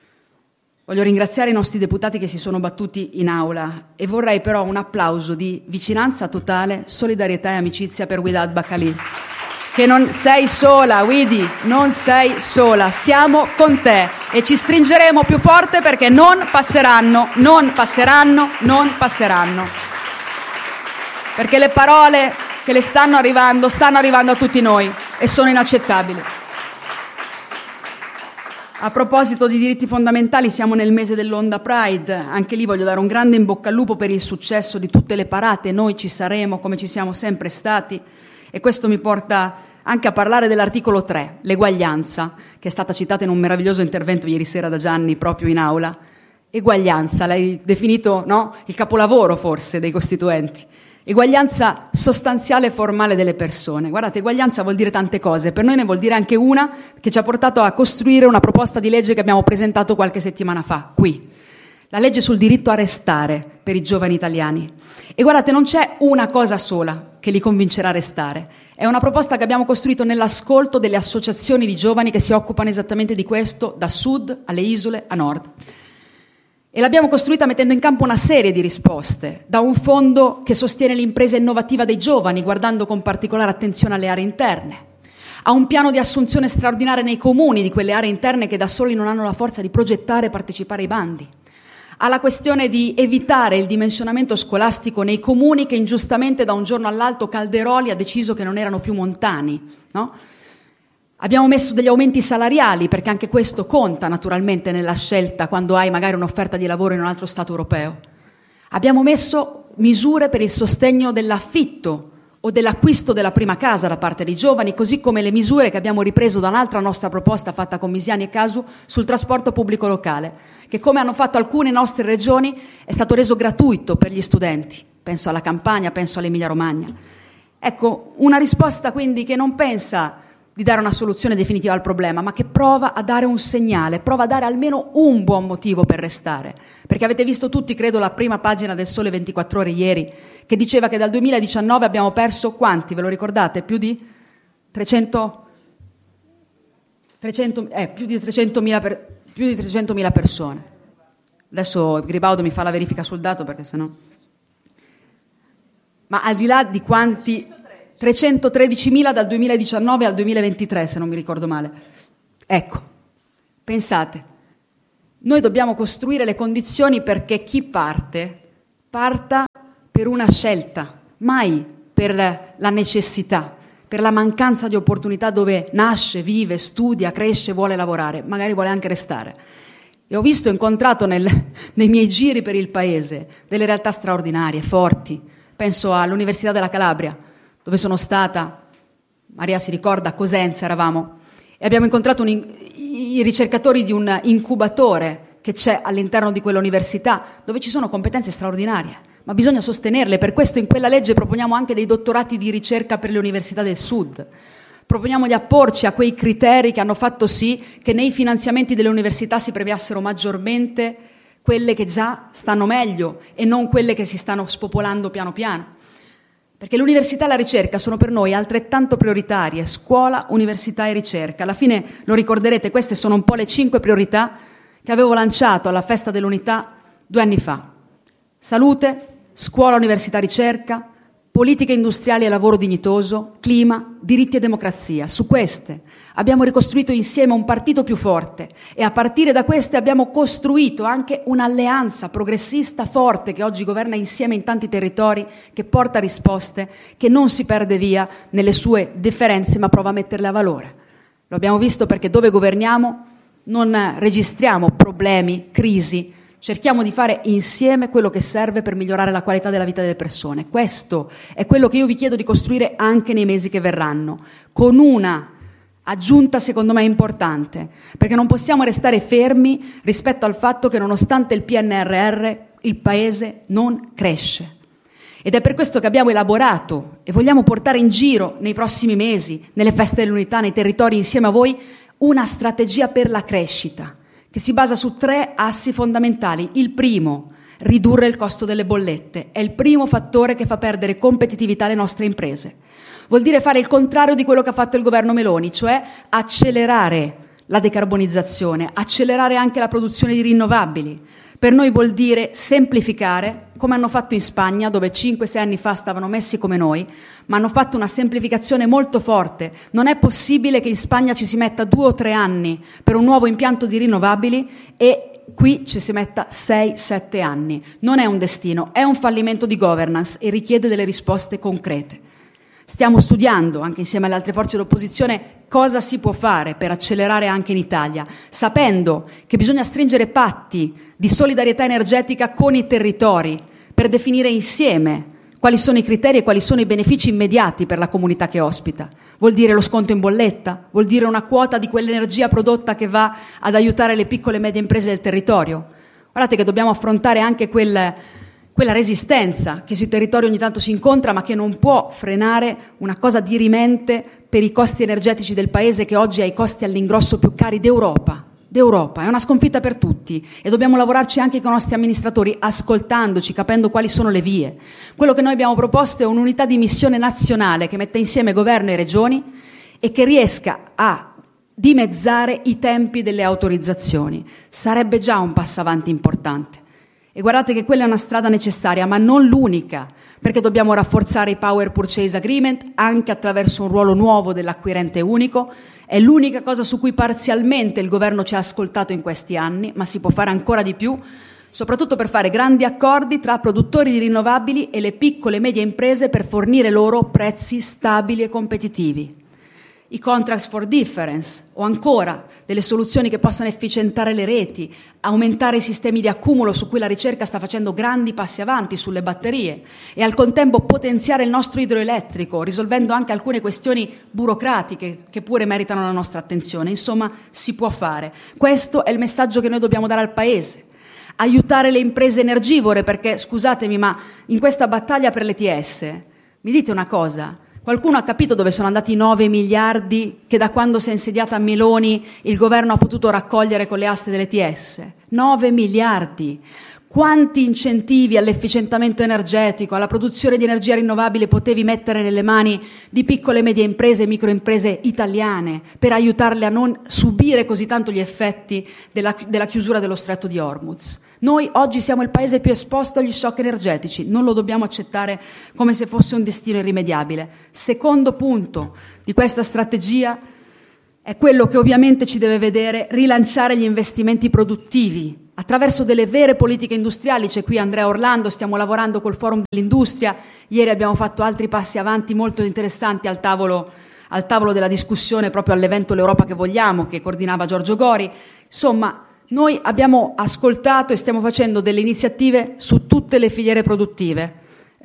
voglio ringraziare i nostri deputati che si sono battuti in aula e vorrei però un applauso di vicinanza totale, solidarietà e amicizia per Widad Baqali. Che non sei sola, Widi, non sei sola, siamo con te e ci stringeremo più forte perché non passeranno. Perché le parole che le stanno arrivando a tutti noi e sono inaccettabili. A proposito di diritti fondamentali, siamo nel mese dell'Onda Pride, anche lì voglio dare un grande in bocca al lupo per il successo di tutte le parate, noi ci saremo come ci siamo sempre stati e questo mi porta anche a parlare dell'articolo 3, l'eguaglianza, che è stata citata in un meraviglioso intervento ieri sera da Gianni proprio in aula. Eguaglianza, l'hai definito, no? Il capolavoro forse dei costituenti. Eguaglianza sostanziale e formale delle persone. Guardate, eguaglianza vuol dire tante cose, per noi ne vuol dire anche una che ci ha portato a costruire una proposta di legge che abbiamo presentato qualche settimana fa, qui. La legge sul diritto a restare per i giovani italiani. E guardate, non c'è una cosa sola che li convincerà a restare. È una proposta che abbiamo costruito nell'ascolto delle associazioni di giovani che si occupano esattamente di questo, da sud alle isole a nord. E l'abbiamo costruita mettendo in campo una serie di risposte, da un fondo che sostiene l'impresa innovativa dei giovani, guardando con particolare attenzione alle aree interne, a un piano di assunzione straordinaria nei comuni di quelle aree interne che da soli non hanno la forza di progettare e partecipare ai bandi, alla questione di evitare il dimensionamento scolastico nei comuni che ingiustamente da un giorno all'altro Calderoli ha deciso che non erano più montani, no? Abbiamo messo degli aumenti salariali perché anche questo conta naturalmente nella scelta quando hai magari un'offerta di lavoro in un altro Stato europeo. Abbiamo messo misure per il sostegno dell'affitto o dell'acquisto della prima casa da parte dei giovani, così come le misure che abbiamo ripreso da un'altra nostra proposta fatta con Misiani e Casu sul trasporto pubblico locale, che come hanno fatto alcune nostre regioni è stato reso gratuito per gli studenti. Penso alla Campania, penso all'Emilia Romagna. Ecco, una risposta quindi che non pensa di dare una soluzione definitiva al problema, ma che prova a dare un segnale, prova a dare almeno un buon motivo per restare. Perché avete visto tutti, credo, la prima pagina del Sole 24 Ore ieri, che diceva che dal 2019 abbiamo perso quanti, ve lo ricordate? Più di 300.000 più di 300.000 persone. Adesso Gribaudo mi fa la verifica sul dato perché sennò... Ma al di là di quanti... 313.000 dal 2019 al 2023, se non mi ricordo male. Ecco, pensate, noi dobbiamo costruire le condizioni perché chi parta per una scelta, mai per la necessità, per la mancanza di opportunità dove nasce, vive, studia, cresce, vuole lavorare, magari vuole anche restare. E ho visto, incontrato nei miei giri per il paese delle realtà straordinarie, forti. Penso all'Università della Calabria, dove sono stata, Maria si ricorda, a Cosenza eravamo, e abbiamo incontrato i ricercatori di un incubatore che c'è all'interno di quell'università, dove ci sono competenze straordinarie, ma bisogna sostenerle. Per questo in quella legge proponiamo anche dei dottorati di ricerca per le università del Sud. Proponiamo di apporci a quei criteri che hanno fatto sì che nei finanziamenti delle università si premiassero maggiormente quelle che già stanno meglio e non quelle che si stanno spopolando piano piano. Perché l'università e la ricerca sono per noi altrettanto prioritarie, scuola, università e ricerca. Alla fine, lo ricorderete, queste sono un po' le 5 priorità che avevo lanciato alla Festa dell'Unità 2 anni fa. Salute, scuola, università, ricerca, politiche industriali e lavoro dignitoso, clima, diritti e democrazia. Su queste abbiamo ricostruito insieme un partito più forte e a partire da queste abbiamo costruito anche un'alleanza progressista forte che oggi governa insieme in tanti territori, che porta risposte, che non si perde via nelle sue differenze ma prova a metterle a valore. Lo abbiamo visto perché dove governiamo non registriamo problemi, crisi, cerchiamo di fare insieme quello che serve per migliorare la qualità della vita delle persone. Questo è quello che io vi chiedo di costruire anche nei mesi che verranno, con una aggiunta secondo me importante, perché non possiamo restare fermi rispetto al fatto che nonostante il PNRR il Paese non cresce. Ed è per questo che abbiamo elaborato e vogliamo portare in giro nei prossimi mesi, nelle feste dell'unità, nei territori insieme a voi, una strategia per la crescita che si basa su 3 assi fondamentali. Il primo, ridurre il costo delle bollette, è il primo fattore che fa perdere competitività alle nostre imprese. Vuol dire fare il contrario di quello che ha fatto il governo Meloni, cioè accelerare la decarbonizzazione, accelerare anche la produzione di rinnovabili. Per noi vuol dire semplificare, come hanno fatto in Spagna, dove 5-6 anni fa stavano messi come noi, ma hanno fatto una semplificazione molto forte. Non è possibile che in Spagna ci si metta 2 o 3 anni per un nuovo impianto di rinnovabili e qui ci si metta 6-7 anni. Non è un destino, è un fallimento di governance e richiede delle risposte concrete. Stiamo studiando, anche insieme alle altre forze d'opposizione, cosa si può fare per accelerare anche in Italia, sapendo che bisogna stringere patti di solidarietà energetica con i territori per definire insieme quali sono i criteri e quali sono i benefici immediati per la comunità che ospita. Vuol dire lo sconto in bolletta, vuol dire una quota di quell'energia prodotta che va ad aiutare le piccole e medie imprese del territorio. Guardate che dobbiamo affrontare anche quella resistenza che sui territori ogni tanto si incontra, ma che non può frenare una cosa dirimente per i costi energetici del Paese, che oggi ha i costi all'ingrosso più cari d'Europa. È una sconfitta per tutti e dobbiamo lavorarci anche con i nostri amministratori, ascoltandoci, capendo quali sono le vie. Quello che noi abbiamo proposto è un'unità di missione nazionale che metta insieme governo e regioni e che riesca a dimezzare i tempi delle autorizzazioni. Sarebbe già un passo avanti importante. E guardate che quella è una strada necessaria, ma non l'unica, perché dobbiamo rafforzare i Power Purchase Agreement anche attraverso un ruolo nuovo dell'acquirente unico. È l'unica cosa su cui parzialmente il governo ci ha ascoltato in questi anni, ma si può fare ancora di più, soprattutto per fare grandi accordi tra produttori di rinnovabili e le piccole e medie imprese per fornire loro prezzi stabili e competitivi. I contracts for difference o ancora delle soluzioni che possano efficientare le reti, aumentare i sistemi di accumulo su cui la ricerca sta facendo grandi passi avanti sulle batterie e al contempo potenziare il nostro idroelettrico, risolvendo anche alcune questioni burocratiche che pure meritano la nostra attenzione. Insomma, si può fare. Questo è il messaggio che noi dobbiamo dare al Paese. Aiutare le imprese energivore, perché, scusatemi, ma in questa battaglia per l'ETS, mi dite una cosa, qualcuno ha capito dove sono andati i 9 miliardi che da quando si è insediata Meloni il governo ha potuto raccogliere con le aste dell'ETS? 9 miliardi. Quanti incentivi all'efficientamento energetico, alla produzione di energia rinnovabile potevi mettere nelle mani di piccole e medie imprese e microimprese italiane per aiutarle a non subire così tanto gli effetti della chiusura dello stretto di Hormuz? Noi oggi siamo il paese più esposto agli shock energetici, non lo dobbiamo accettare come se fosse un destino irrimediabile. Secondo punto di questa strategia è quello che ovviamente ci deve vedere rilanciare gli investimenti produttivi attraverso delle vere politiche industriali. C'è qui Andrea Orlando, stiamo lavorando col Forum dell'Industria, ieri abbiamo fatto altri passi avanti molto interessanti al tavolo della discussione proprio all'evento L'Europa che vogliamo, che coordinava Giorgio Gori. Insomma, noi abbiamo ascoltato e stiamo facendo delle iniziative su tutte le filiere produttive.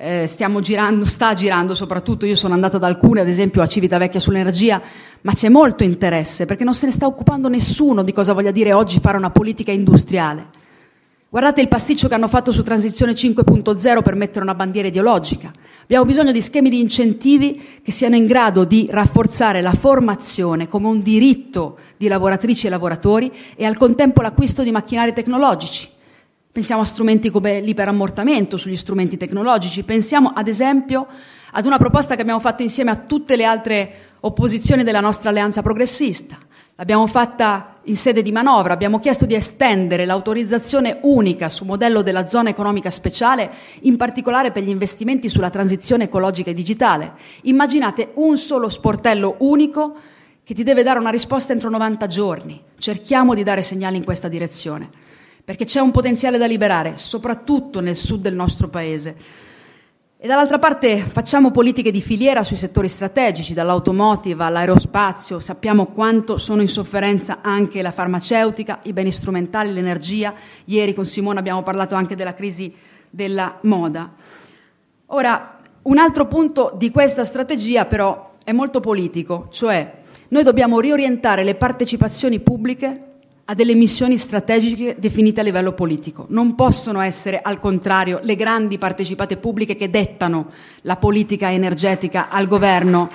Sta girando soprattutto, io sono andata ad alcune, ad esempio a Civitavecchia sull'energia, ma c'è molto interesse perché non se ne sta occupando nessuno di cosa voglia dire oggi fare una politica industriale. Guardate il pasticcio che hanno fatto su Transizione 5.0 per mettere una bandiera ideologica. Abbiamo bisogno di schemi di incentivi che siano in grado di rafforzare la formazione come un diritto di lavoratrici e lavoratori e al contempo l'acquisto di macchinari tecnologici. Pensiamo a strumenti come l'iperammortamento sugli strumenti tecnologici, pensiamo ad esempio ad una proposta che abbiamo fatto insieme a tutte le altre opposizioni della nostra alleanza progressista. L'abbiamo fatta in sede di manovra, abbiamo chiesto di estendere l'autorizzazione unica sul modello della zona economica speciale, in particolare per gli investimenti sulla transizione ecologica e digitale. Immaginate un solo sportello unico che ti deve dare una risposta entro 90 giorni. Cerchiamo di dare segnali in questa direzione, perché c'è un potenziale da liberare, soprattutto nel sud del nostro paese. E dall'altra parte facciamo politiche di filiera sui settori strategici, dall'automotive all'aerospazio. Sappiamo quanto sono in sofferenza anche la farmaceutica, i beni strumentali, l'energia. Ieri con Simona abbiamo parlato anche della crisi della moda. Ora, un altro punto di questa strategia però è molto politico, cioè noi dobbiamo riorientare le partecipazioni pubbliche a delle missioni strategiche definite a livello politico. Non possono essere, al contrario, le grandi partecipate pubbliche che dettano la politica energetica al governo.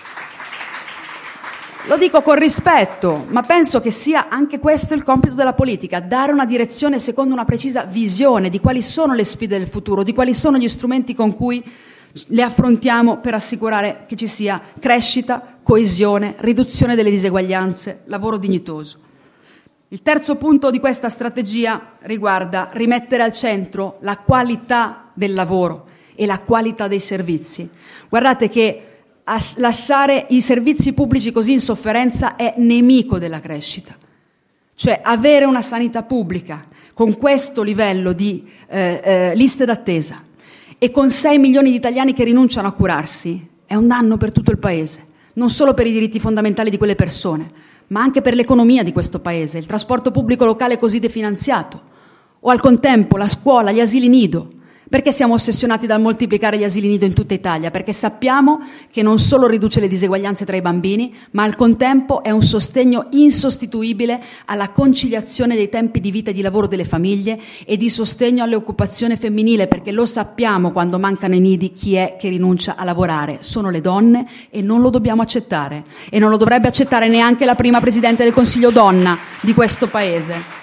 Lo dico con rispetto, ma penso che sia anche questo il compito della politica, dare una direzione secondo una precisa visione di quali sono le sfide del futuro, di quali sono gli strumenti con cui le affrontiamo per assicurare che ci sia crescita, coesione, riduzione delle diseguaglianze, lavoro dignitoso. Il terzo punto di questa strategia riguarda rimettere al centro la qualità del lavoro e la qualità dei servizi. Guardate che lasciare i servizi pubblici così in sofferenza è nemico della crescita. Cioè avere una sanità pubblica con questo livello di liste d'attesa e con 6 milioni di italiani che rinunciano a curarsi è un danno per tutto il Paese, non solo per i diritti fondamentali di quelle persone, ma anche per l'economia di questo Paese, il trasporto pubblico locale così definanziato, o al contempo la scuola, gli asili nido. Perché siamo ossessionati dal moltiplicare gli asili nido in tutta Italia? Perché sappiamo che non solo riduce le diseguaglianze tra i bambini, ma al contempo è un sostegno insostituibile alla conciliazione dei tempi di vita e di lavoro delle famiglie e di sostegno all'occupazione femminile, perché lo sappiamo quando mancano i nidi chi è che rinuncia a lavorare. Sono le donne e non lo dobbiamo accettare. E non lo dovrebbe accettare neanche la prima Presidente del Consiglio donna di questo Paese.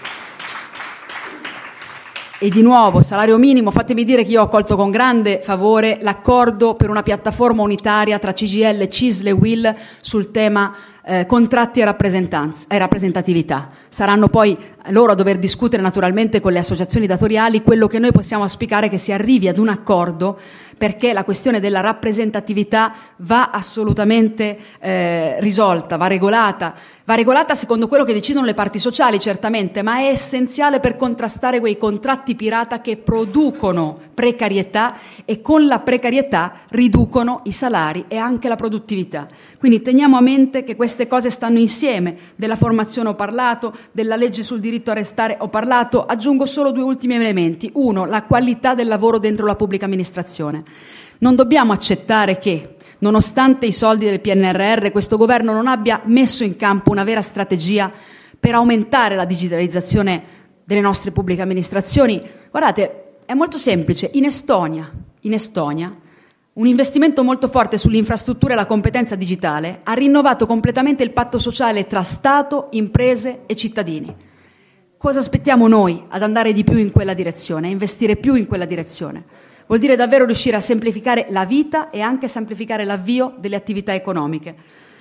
E di nuovo, salario minimo, fatemi dire che io ho accolto con grande favore l'accordo per una piattaforma unitaria tra CGIL, CISL e UIL sul tema contratti e rappresentatività. Saranno poi loro a dover discutere naturalmente con le associazioni datoriali. Quello che noi possiamo auspicare è che si arrivi ad un accordo, perché la questione della rappresentatività va assolutamente risolta, va regolata secondo quello che decidono le parti sociali, certamente, ma è essenziale per contrastare quei contratti pirata che producono precarietà e con la precarietà riducono i salari e anche la produttività. Quindi teniamo a mente che queste cose stanno insieme. Della formazione ho parlato, della legge sul diritto a restare ho parlato, aggiungo solo 2 ultimi elementi. Uno, la qualità del lavoro dentro la pubblica amministrazione. Non dobbiamo accettare che, nonostante i soldi del PNRR, questo governo non abbia messo in campo una vera strategia per aumentare la digitalizzazione delle nostre pubbliche amministrazioni. Guardate, è molto semplice. In Estonia, un investimento molto forte sull'infrastruttura e la competenza digitale ha rinnovato completamente il patto sociale tra Stato, imprese e cittadini. Cosa aspettiamo noi ad andare di più in quella direzione, a investire più in quella direzione? Vuol dire davvero riuscire a semplificare la vita e anche semplificare l'avvio delle attività economiche.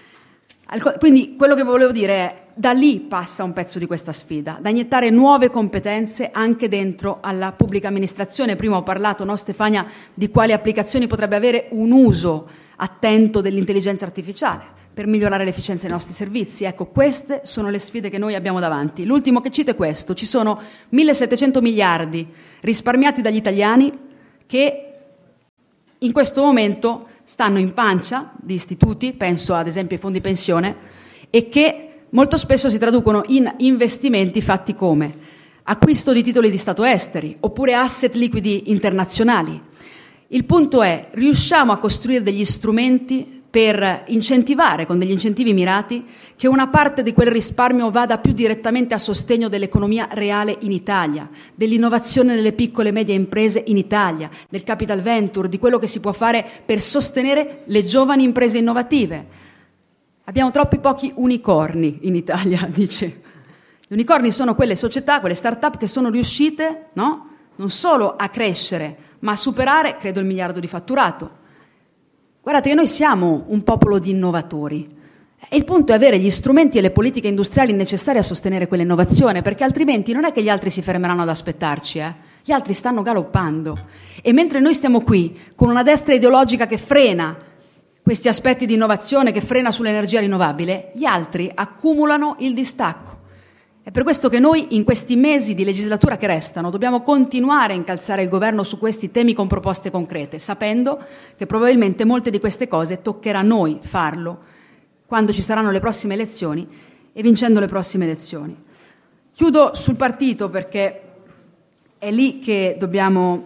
Quindi quello che volevo dire è, da lì passa un pezzo di questa sfida, da iniettare nuove competenze anche dentro alla pubblica amministrazione. Prima ho parlato, no, Stefania, di quali applicazioni potrebbe avere un uso attento dell'intelligenza artificiale per migliorare l'efficienza dei nostri servizi. Ecco, queste sono le sfide che noi abbiamo davanti. L'ultimo che cito è questo: ci sono 1.700 miliardi risparmiati dagli italiani che in questo momento stanno in pancia di istituti, penso ad esempio ai fondi pensione, e che molto spesso si traducono in investimenti fatti come acquisto di titoli di Stato esteri oppure asset liquidi internazionali. Il punto è, riusciamo a costruire degli strumenti per incentivare, con degli incentivi mirati, che una parte di quel risparmio vada più direttamente a sostegno dell'economia reale in Italia, dell'innovazione nelle piccole e medie imprese in Italia, del capital venture, di quello che si può fare per sostenere le giovani imprese innovative. Abbiamo troppi pochi unicorni in Italia, dice. Gli unicorni sono quelle società, quelle start-up che sono riuscite, no, non solo a crescere, ma a superare, credo, il miliardo di fatturato. Guardate che noi siamo un popolo di innovatori e il punto è avere gli strumenti e le politiche industriali necessarie a sostenere quell'innovazione, perché altrimenti non è che gli altri si fermeranno ad aspettarci, Gli altri stanno galoppando. E mentre noi stiamo qui con una destra ideologica che frena questi aspetti di innovazione, che frena sull'energia rinnovabile, gli altri accumulano il distacco. È per questo che noi in questi mesi di legislatura che restano dobbiamo continuare a incalzare il governo su questi temi con proposte concrete, sapendo che probabilmente molte di queste cose toccherà a noi farlo quando ci saranno le prossime elezioni e vincendo le prossime elezioni. Chiudo sul partito perché è lì che dobbiamo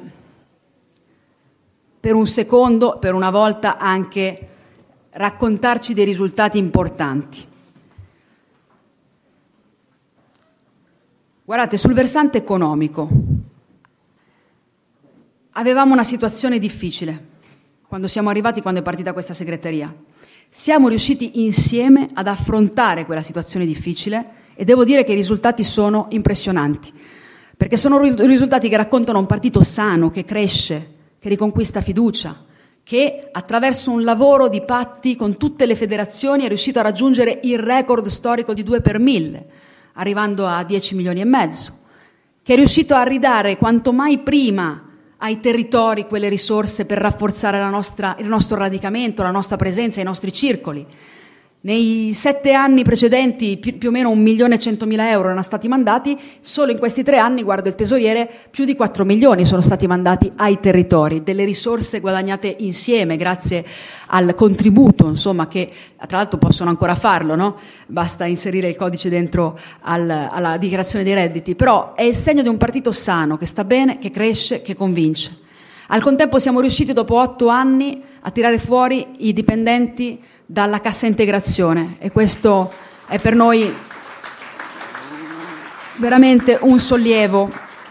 per un secondo, per una volta anche raccontarci dei risultati importanti. Guardate, sul versante economico avevamo una situazione difficile quando siamo arrivati, quando è partita questa segreteria. Siamo riusciti insieme ad affrontare quella situazione difficile e devo dire che i risultati sono impressionanti, perché sono risultati che raccontano un partito sano, che cresce, che riconquista fiducia, che attraverso un lavoro di patti con tutte le federazioni è riuscito a raggiungere il record storico di 2 per 1000, arrivando a 10 milioni e mezzo, che è riuscito a ridare quanto mai prima ai territori quelle risorse per rafforzare il nostro radicamento, la nostra presenza, i nostri circoli. Nei 7 anni precedenti più o meno 1.100.000 euro erano stati mandati, solo in questi 3 anni, guardo il tesoriere, più di 4 milioni sono stati mandati ai territori, delle risorse guadagnate insieme grazie al contributo, insomma, che tra l'altro possono ancora farlo, no? Basta inserire il codice dentro alla dichiarazione dei redditi, però è il segno di un partito sano, che sta bene, che cresce, che convince. Al contempo siamo riusciti dopo 8 anni a tirare fuori i dipendenti dalla cassa integrazione e questo è per noi veramente un sollievo.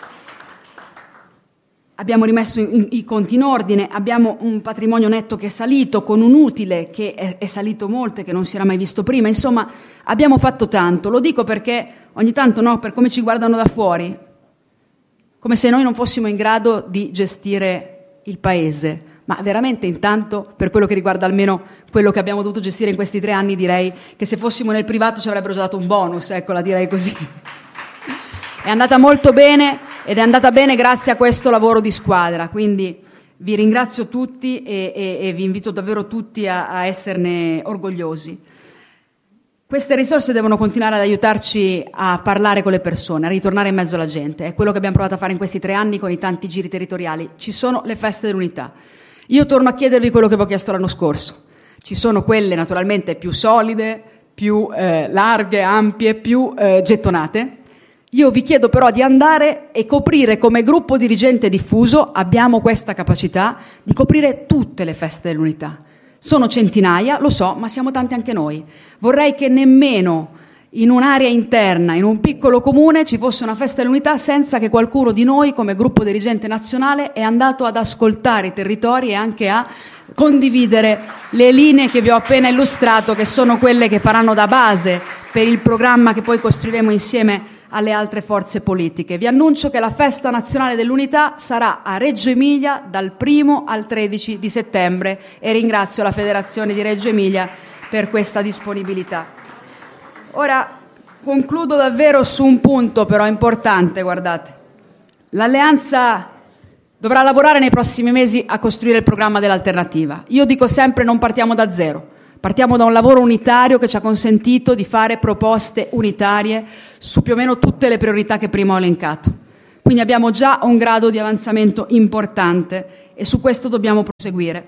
Abbiamo rimesso i conti in ordine, abbiamo un patrimonio netto che è salito, con un utile che è salito molto e che non si era mai visto prima. Insomma, abbiamo fatto tanto. Lo dico perché ogni tanto, no, per come ci guardano da fuori, come se noi non fossimo in grado di gestire il paese. Ma veramente intanto, per quello che riguarda almeno quello che abbiamo dovuto gestire in questi 3 anni, direi che se fossimo nel privato ci avrebbero già dato un bonus, ecco, la direi così. È andata molto bene ed è andata bene grazie a questo lavoro di squadra, quindi vi ringrazio tutti e vi invito davvero tutti a esserne orgogliosi. Queste risorse devono continuare ad aiutarci a parlare con le persone, a ritornare in mezzo alla gente. È quello che abbiamo provato a fare in questi 3 anni con i tanti giri territoriali. Ci sono le feste dell'unità. Io torno a chiedervi quello che vi ho chiesto l'anno scorso. Ci sono quelle naturalmente più solide, più larghe, ampie, più gettonate. Io vi chiedo però di andare e coprire come gruppo dirigente diffuso, abbiamo questa capacità di coprire tutte le feste dell'unità. Sono centinaia, lo so, ma siamo tanti anche noi. Vorrei che nemmeno in un'area interna, in un piccolo comune, ci fosse una festa dell'unità senza che qualcuno di noi, come gruppo dirigente nazionale, è andato ad ascoltare i territori e anche a condividere le linee che vi ho appena illustrato, che sono quelle che faranno da base per il programma che poi costruiremo insieme alle altre forze politiche. Vi annuncio che la Festa Nazionale dell'Unità sarà a Reggio Emilia dal 1 al 13 di settembre e ringrazio la Federazione di Reggio Emilia per questa disponibilità. Ora concludo davvero su un punto però importante, guardate. L'Alleanza dovrà lavorare nei prossimi mesi a costruire il programma dell'alternativa. Io dico sempre non partiamo da zero. Partiamo da un lavoro unitario che ci ha consentito di fare proposte unitarie su più o meno tutte le priorità che prima ho elencato. Quindi abbiamo già un grado di avanzamento importante e su questo dobbiamo proseguire.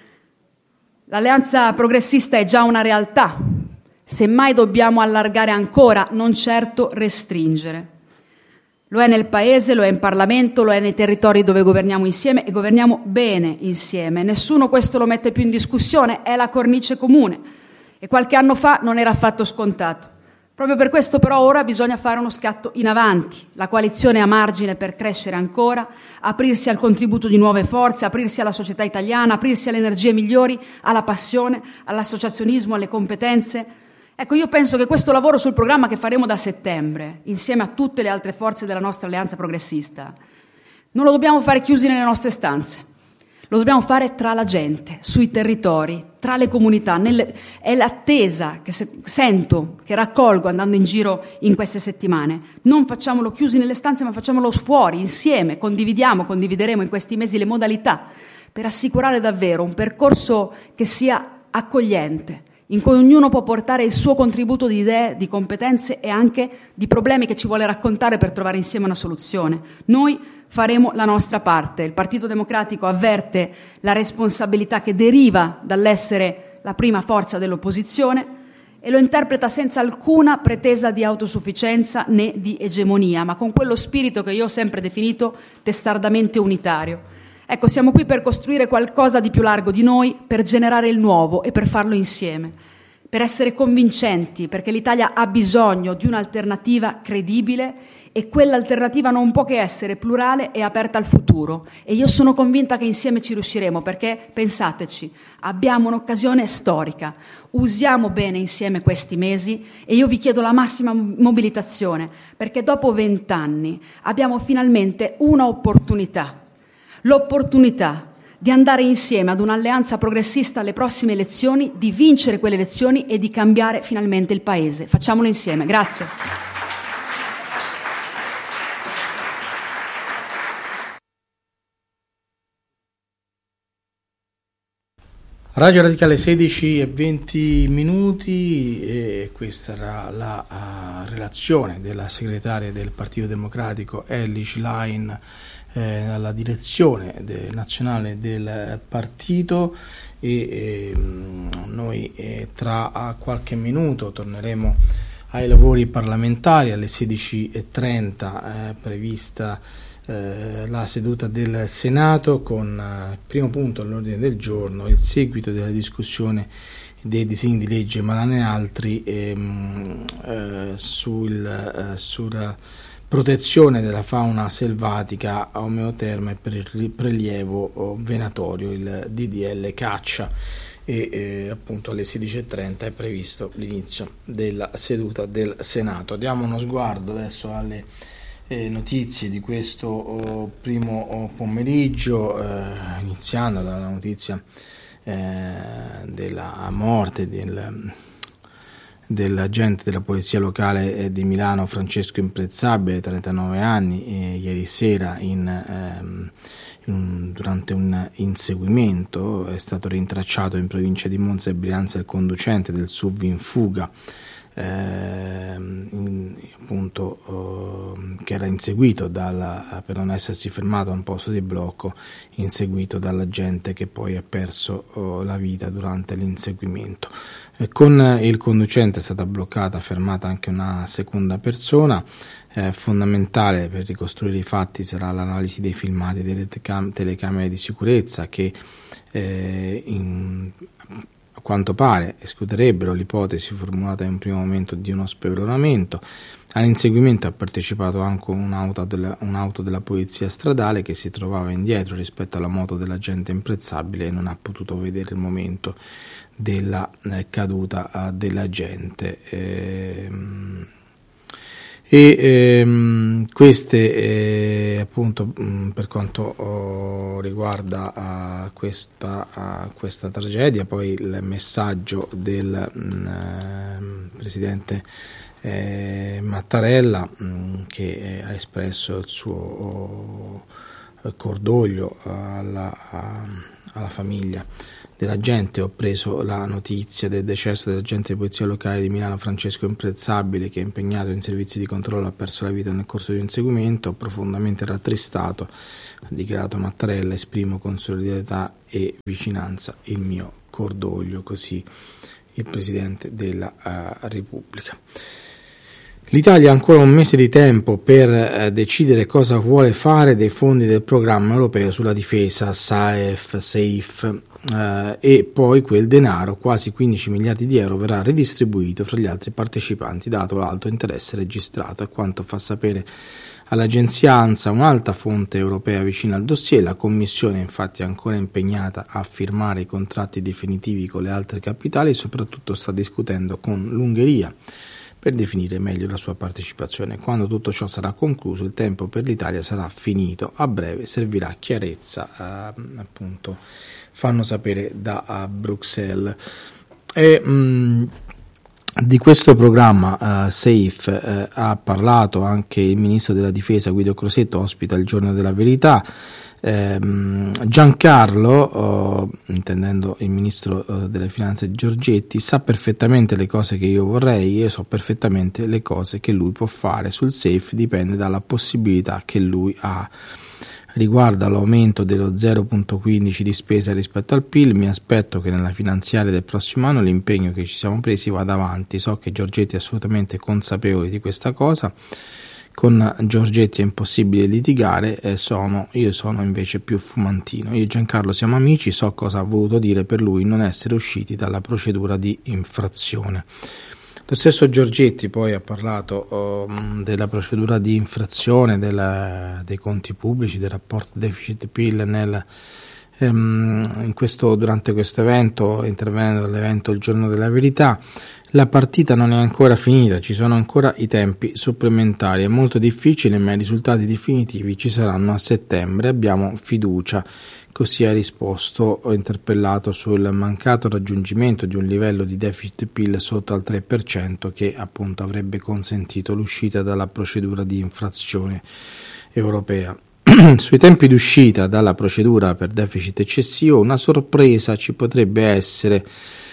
L'Alleanza Progressista è già una realtà, semmai dobbiamo allargare ancora, non certo restringere. Lo è nel Paese, lo è in Parlamento, lo è nei territori dove governiamo insieme e governiamo bene insieme. Nessuno questo lo mette più in discussione, è la cornice comune e qualche anno fa non era affatto scontato. Proprio per questo però ora bisogna fare uno scatto in avanti. La coalizione ha margine per crescere ancora, aprirsi al contributo di nuove forze, aprirsi alla società italiana, aprirsi alle energie migliori, alla passione, all'associazionismo, alle competenze. Ecco, io penso che questo lavoro sul programma che faremo da settembre, insieme a tutte le altre forze della nostra alleanza progressista, non lo dobbiamo fare chiusi nelle nostre stanze, lo dobbiamo fare tra la gente, sui territori, tra le comunità. È l'attesa che sento, che raccolgo andando in giro in queste settimane. Non facciamolo chiusi nelle stanze, ma facciamolo fuori, insieme, condivideremo in questi mesi le modalità per assicurare davvero un percorso che sia accogliente, in cui ognuno può portare il suo contributo di idee, di competenze e anche di problemi che ci vuole raccontare per trovare insieme una soluzione. Noi faremo la nostra parte. Il Partito Democratico avverte la responsabilità che deriva dall'essere la prima forza dell'opposizione e lo interpreta senza alcuna pretesa di autosufficienza né di egemonia, ma con quello spirito che io ho sempre definito testardamente unitario. Ecco, siamo qui per costruire qualcosa di più largo di noi, per generare il nuovo e per farlo insieme, per essere convincenti, perché l'Italia ha bisogno di un'alternativa credibile e quell'alternativa non può che essere plurale e aperta al futuro. E io sono convinta che insieme ci riusciremo, perché, pensateci, abbiamo un'occasione storica. Usiamo bene insieme questi mesi e io vi chiedo la massima mobilitazione, perché dopo 20 anni abbiamo finalmente un'opportunità. L'opportunità di andare insieme ad un'alleanza progressista alle prossime elezioni, di vincere quelle elezioni e di cambiare finalmente il Paese. Facciamolo insieme. Grazie. Radio Radicale 16:20 e questa era la relazione della segretaria del Partito Democratico Elly Schlein alla direzione nazionale del partito e noi tra qualche minuto torneremo ai lavori parlamentari. Alle 16:30 prevista la seduta del Senato con primo punto all'ordine del giorno il seguito della discussione dei disegni di legge Malan e altri sulla protezione della fauna selvatica omeoterma e per il prelievo venatorio, il DDL caccia, e appunto alle 16:30 è previsto l'inizio della seduta del Senato. Diamo uno sguardo adesso alle notizie di questo primo pomeriggio, iniziando dalla notizia della morte dell'agente della polizia locale di Milano Francesco Imprezzabile, 39 anni, ieri sera durante un inseguimento. È stato rintracciato in provincia di Monza e Brianza il conducente del SUV in fuga, che era inseguito per non essersi fermato a un posto di blocco, inseguito dall'agente che poi ha perso la vita durante l'inseguimento. Con il conducente è stata fermata anche una seconda persona. Fondamentale per ricostruire i fatti sarà l'analisi dei filmati delle telecamere di sicurezza che a quanto pare escluderebbero l'ipotesi formulata in un primo momento di uno speronamento. All'inseguimento ha partecipato anche un'auto della polizia stradale che si trovava indietro rispetto alla moto dell'agente Imprezzabile e non ha potuto vedere il momento della caduta dell'agente. e queste appunto per quanto riguarda questa tragedia. Poi il messaggio del presidente Mattarella, che ha espresso il suo cordoglio alla famiglia dell'agente. Ho preso la notizia del decesso dell'agente di polizia locale di Milano Francesco Imprezzabile, che è impegnato in servizi di controllo, ha perso la vita nel corso di un inseguimento. Profondamente rattristato, ha dichiarato Mattarella, esprimo con solidarietà e vicinanza il mio cordoglio. Così il Presidente della Repubblica. L'Italia ha ancora un mese di tempo per decidere cosa vuole fare dei fondi del programma europeo sulla difesa SAFE, e poi quel denaro, quasi 15 miliardi di euro, verrà ridistribuito fra gli altri partecipanti, dato l'alto interesse registrato. A quanto fa sapere all'agenzia ANSA un'alta fonte europea vicina al dossier, la Commissione infatti è ancora impegnata a firmare i contratti definitivi con le altre capitali e soprattutto sta discutendo con l'Ungheria per definire meglio la sua partecipazione. Quando tutto ciò sarà concluso, il tempo per l'Italia sarà finito. A breve servirà chiarezza, appunto, fanno sapere da Bruxelles. Di questo programma SAFE ha parlato anche il ministro della difesa Guido Crosetto, ospita il Giorno della Verità. Giancarlo, intendendo il ministro delle finanze Giorgetti, sa perfettamente le cose che io vorrei, io so perfettamente le cose che lui può fare. Sul SAFE dipende dalla possibilità che lui ha. Riguarda l'aumento dello 0,15 di spesa rispetto al PIL, mi aspetto che nella finanziaria del prossimo anno l'impegno che ci siamo presi vada avanti. So che Giorgetti è assolutamente consapevole di questa cosa. Con Giorgetti è impossibile litigare, io sono invece più fumantino. Io e Giancarlo siamo amici, so cosa ha voluto dire per lui non essere usciti dalla procedura di infrazione. Lo stesso Giorgetti poi ha parlato della procedura di infrazione dei conti pubblici, del rapporto deficit-PIL durante questo evento, intervenendo all'evento Il Giorno della Verità. La partita non è ancora finita, ci sono ancora i tempi supplementari, è molto difficile, ma i risultati definitivi ci saranno a settembre, abbiamo fiducia. Così ha risposto, interpellato sul mancato raggiungimento di un livello di deficit PIL sotto al 3%, che appunto avrebbe consentito l'uscita dalla procedura di infrazione europea. Sui tempi d'uscita dalla procedura per deficit eccessivo, una sorpresa ci potrebbe essere,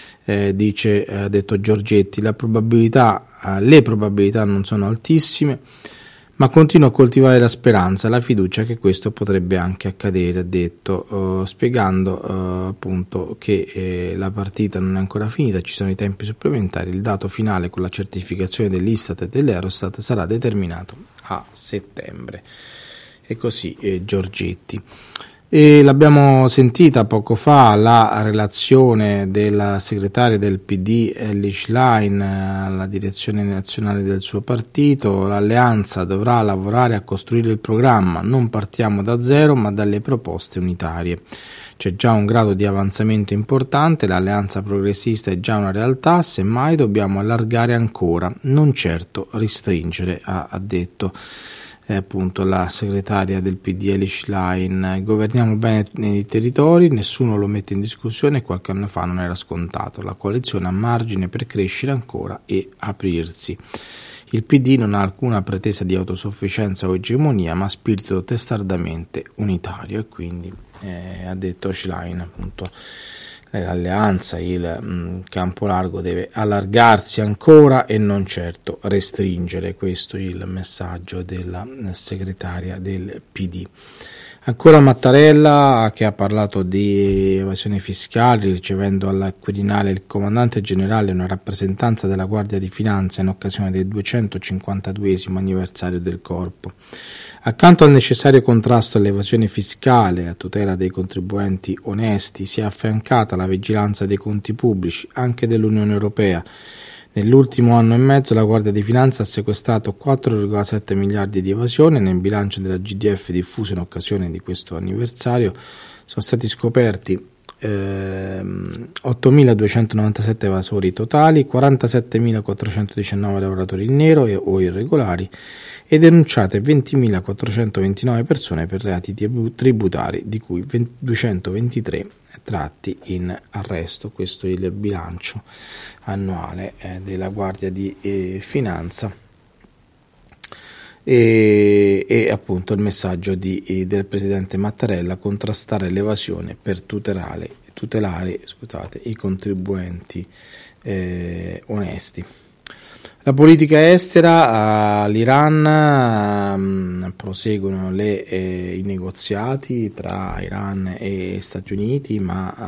ha detto Giorgetti. Le probabilità non sono altissime, ma continuo a coltivare la speranza e la fiducia che questo potrebbe anche accadere, ha detto, spiegando appunto che la partita non è ancora finita, ci sono i tempi supplementari, il dato finale con la certificazione dell'Istat e dell'Eurostat sarà determinato a settembre. E così Giorgetti. E l'abbiamo sentita poco fa la relazione della segretaria del PD Elly Schlein alla direzione nazionale del suo partito. L'alleanza dovrà lavorare a costruire il programma, non partiamo da zero ma dalle proposte unitarie. C'è già un grado di avanzamento importante, l'alleanza progressista è già una realtà, semmai dobbiamo allargare ancora, non certo restringere, ha detto appunto la segretaria del PD Elly Schlein. Governiamo bene nei territori, nessuno lo mette in discussione, qualche anno fa non era scontato, la coalizione ha margine per crescere ancora e aprirsi. Il PD non ha alcuna pretesa di autosufficienza o egemonia, ma spirito testardamente unitario, e quindi ha detto Schlein appunto l'alleanza, il campo largo deve allargarsi ancora e non certo restringere. Questo è il messaggio della segretaria del PD. Ancora Mattarella, che ha parlato di evasione fiscale, ricevendo alla Quirinale il comandante generale e una rappresentanza della Guardia di Finanza in occasione del 252esimo anniversario del Corpo. Accanto al necessario contrasto all'evasione fiscale e a tutela dei contribuenti onesti, si è affiancata la vigilanza dei conti pubblici anche dell'Unione Europea. Nell'ultimo anno e mezzo la Guardia di Finanza ha sequestrato 4,7 miliardi di evasione. Nel bilancio della GDF diffuso in occasione di questo anniversario sono stati scoperti 8.297 evasori totali, 47.419 lavoratori in nero o irregolari e denunciate 20.429 persone per reati tributari, di cui 223 tratti in arresto. Questo è il bilancio annuale della Guardia di Finanza e appunto il messaggio del Presidente Mattarella: contrastare l'evasione per tutelare i contribuenti onesti. La politica estera, l'Iran, proseguono i negoziati tra Iran e Stati Uniti, ma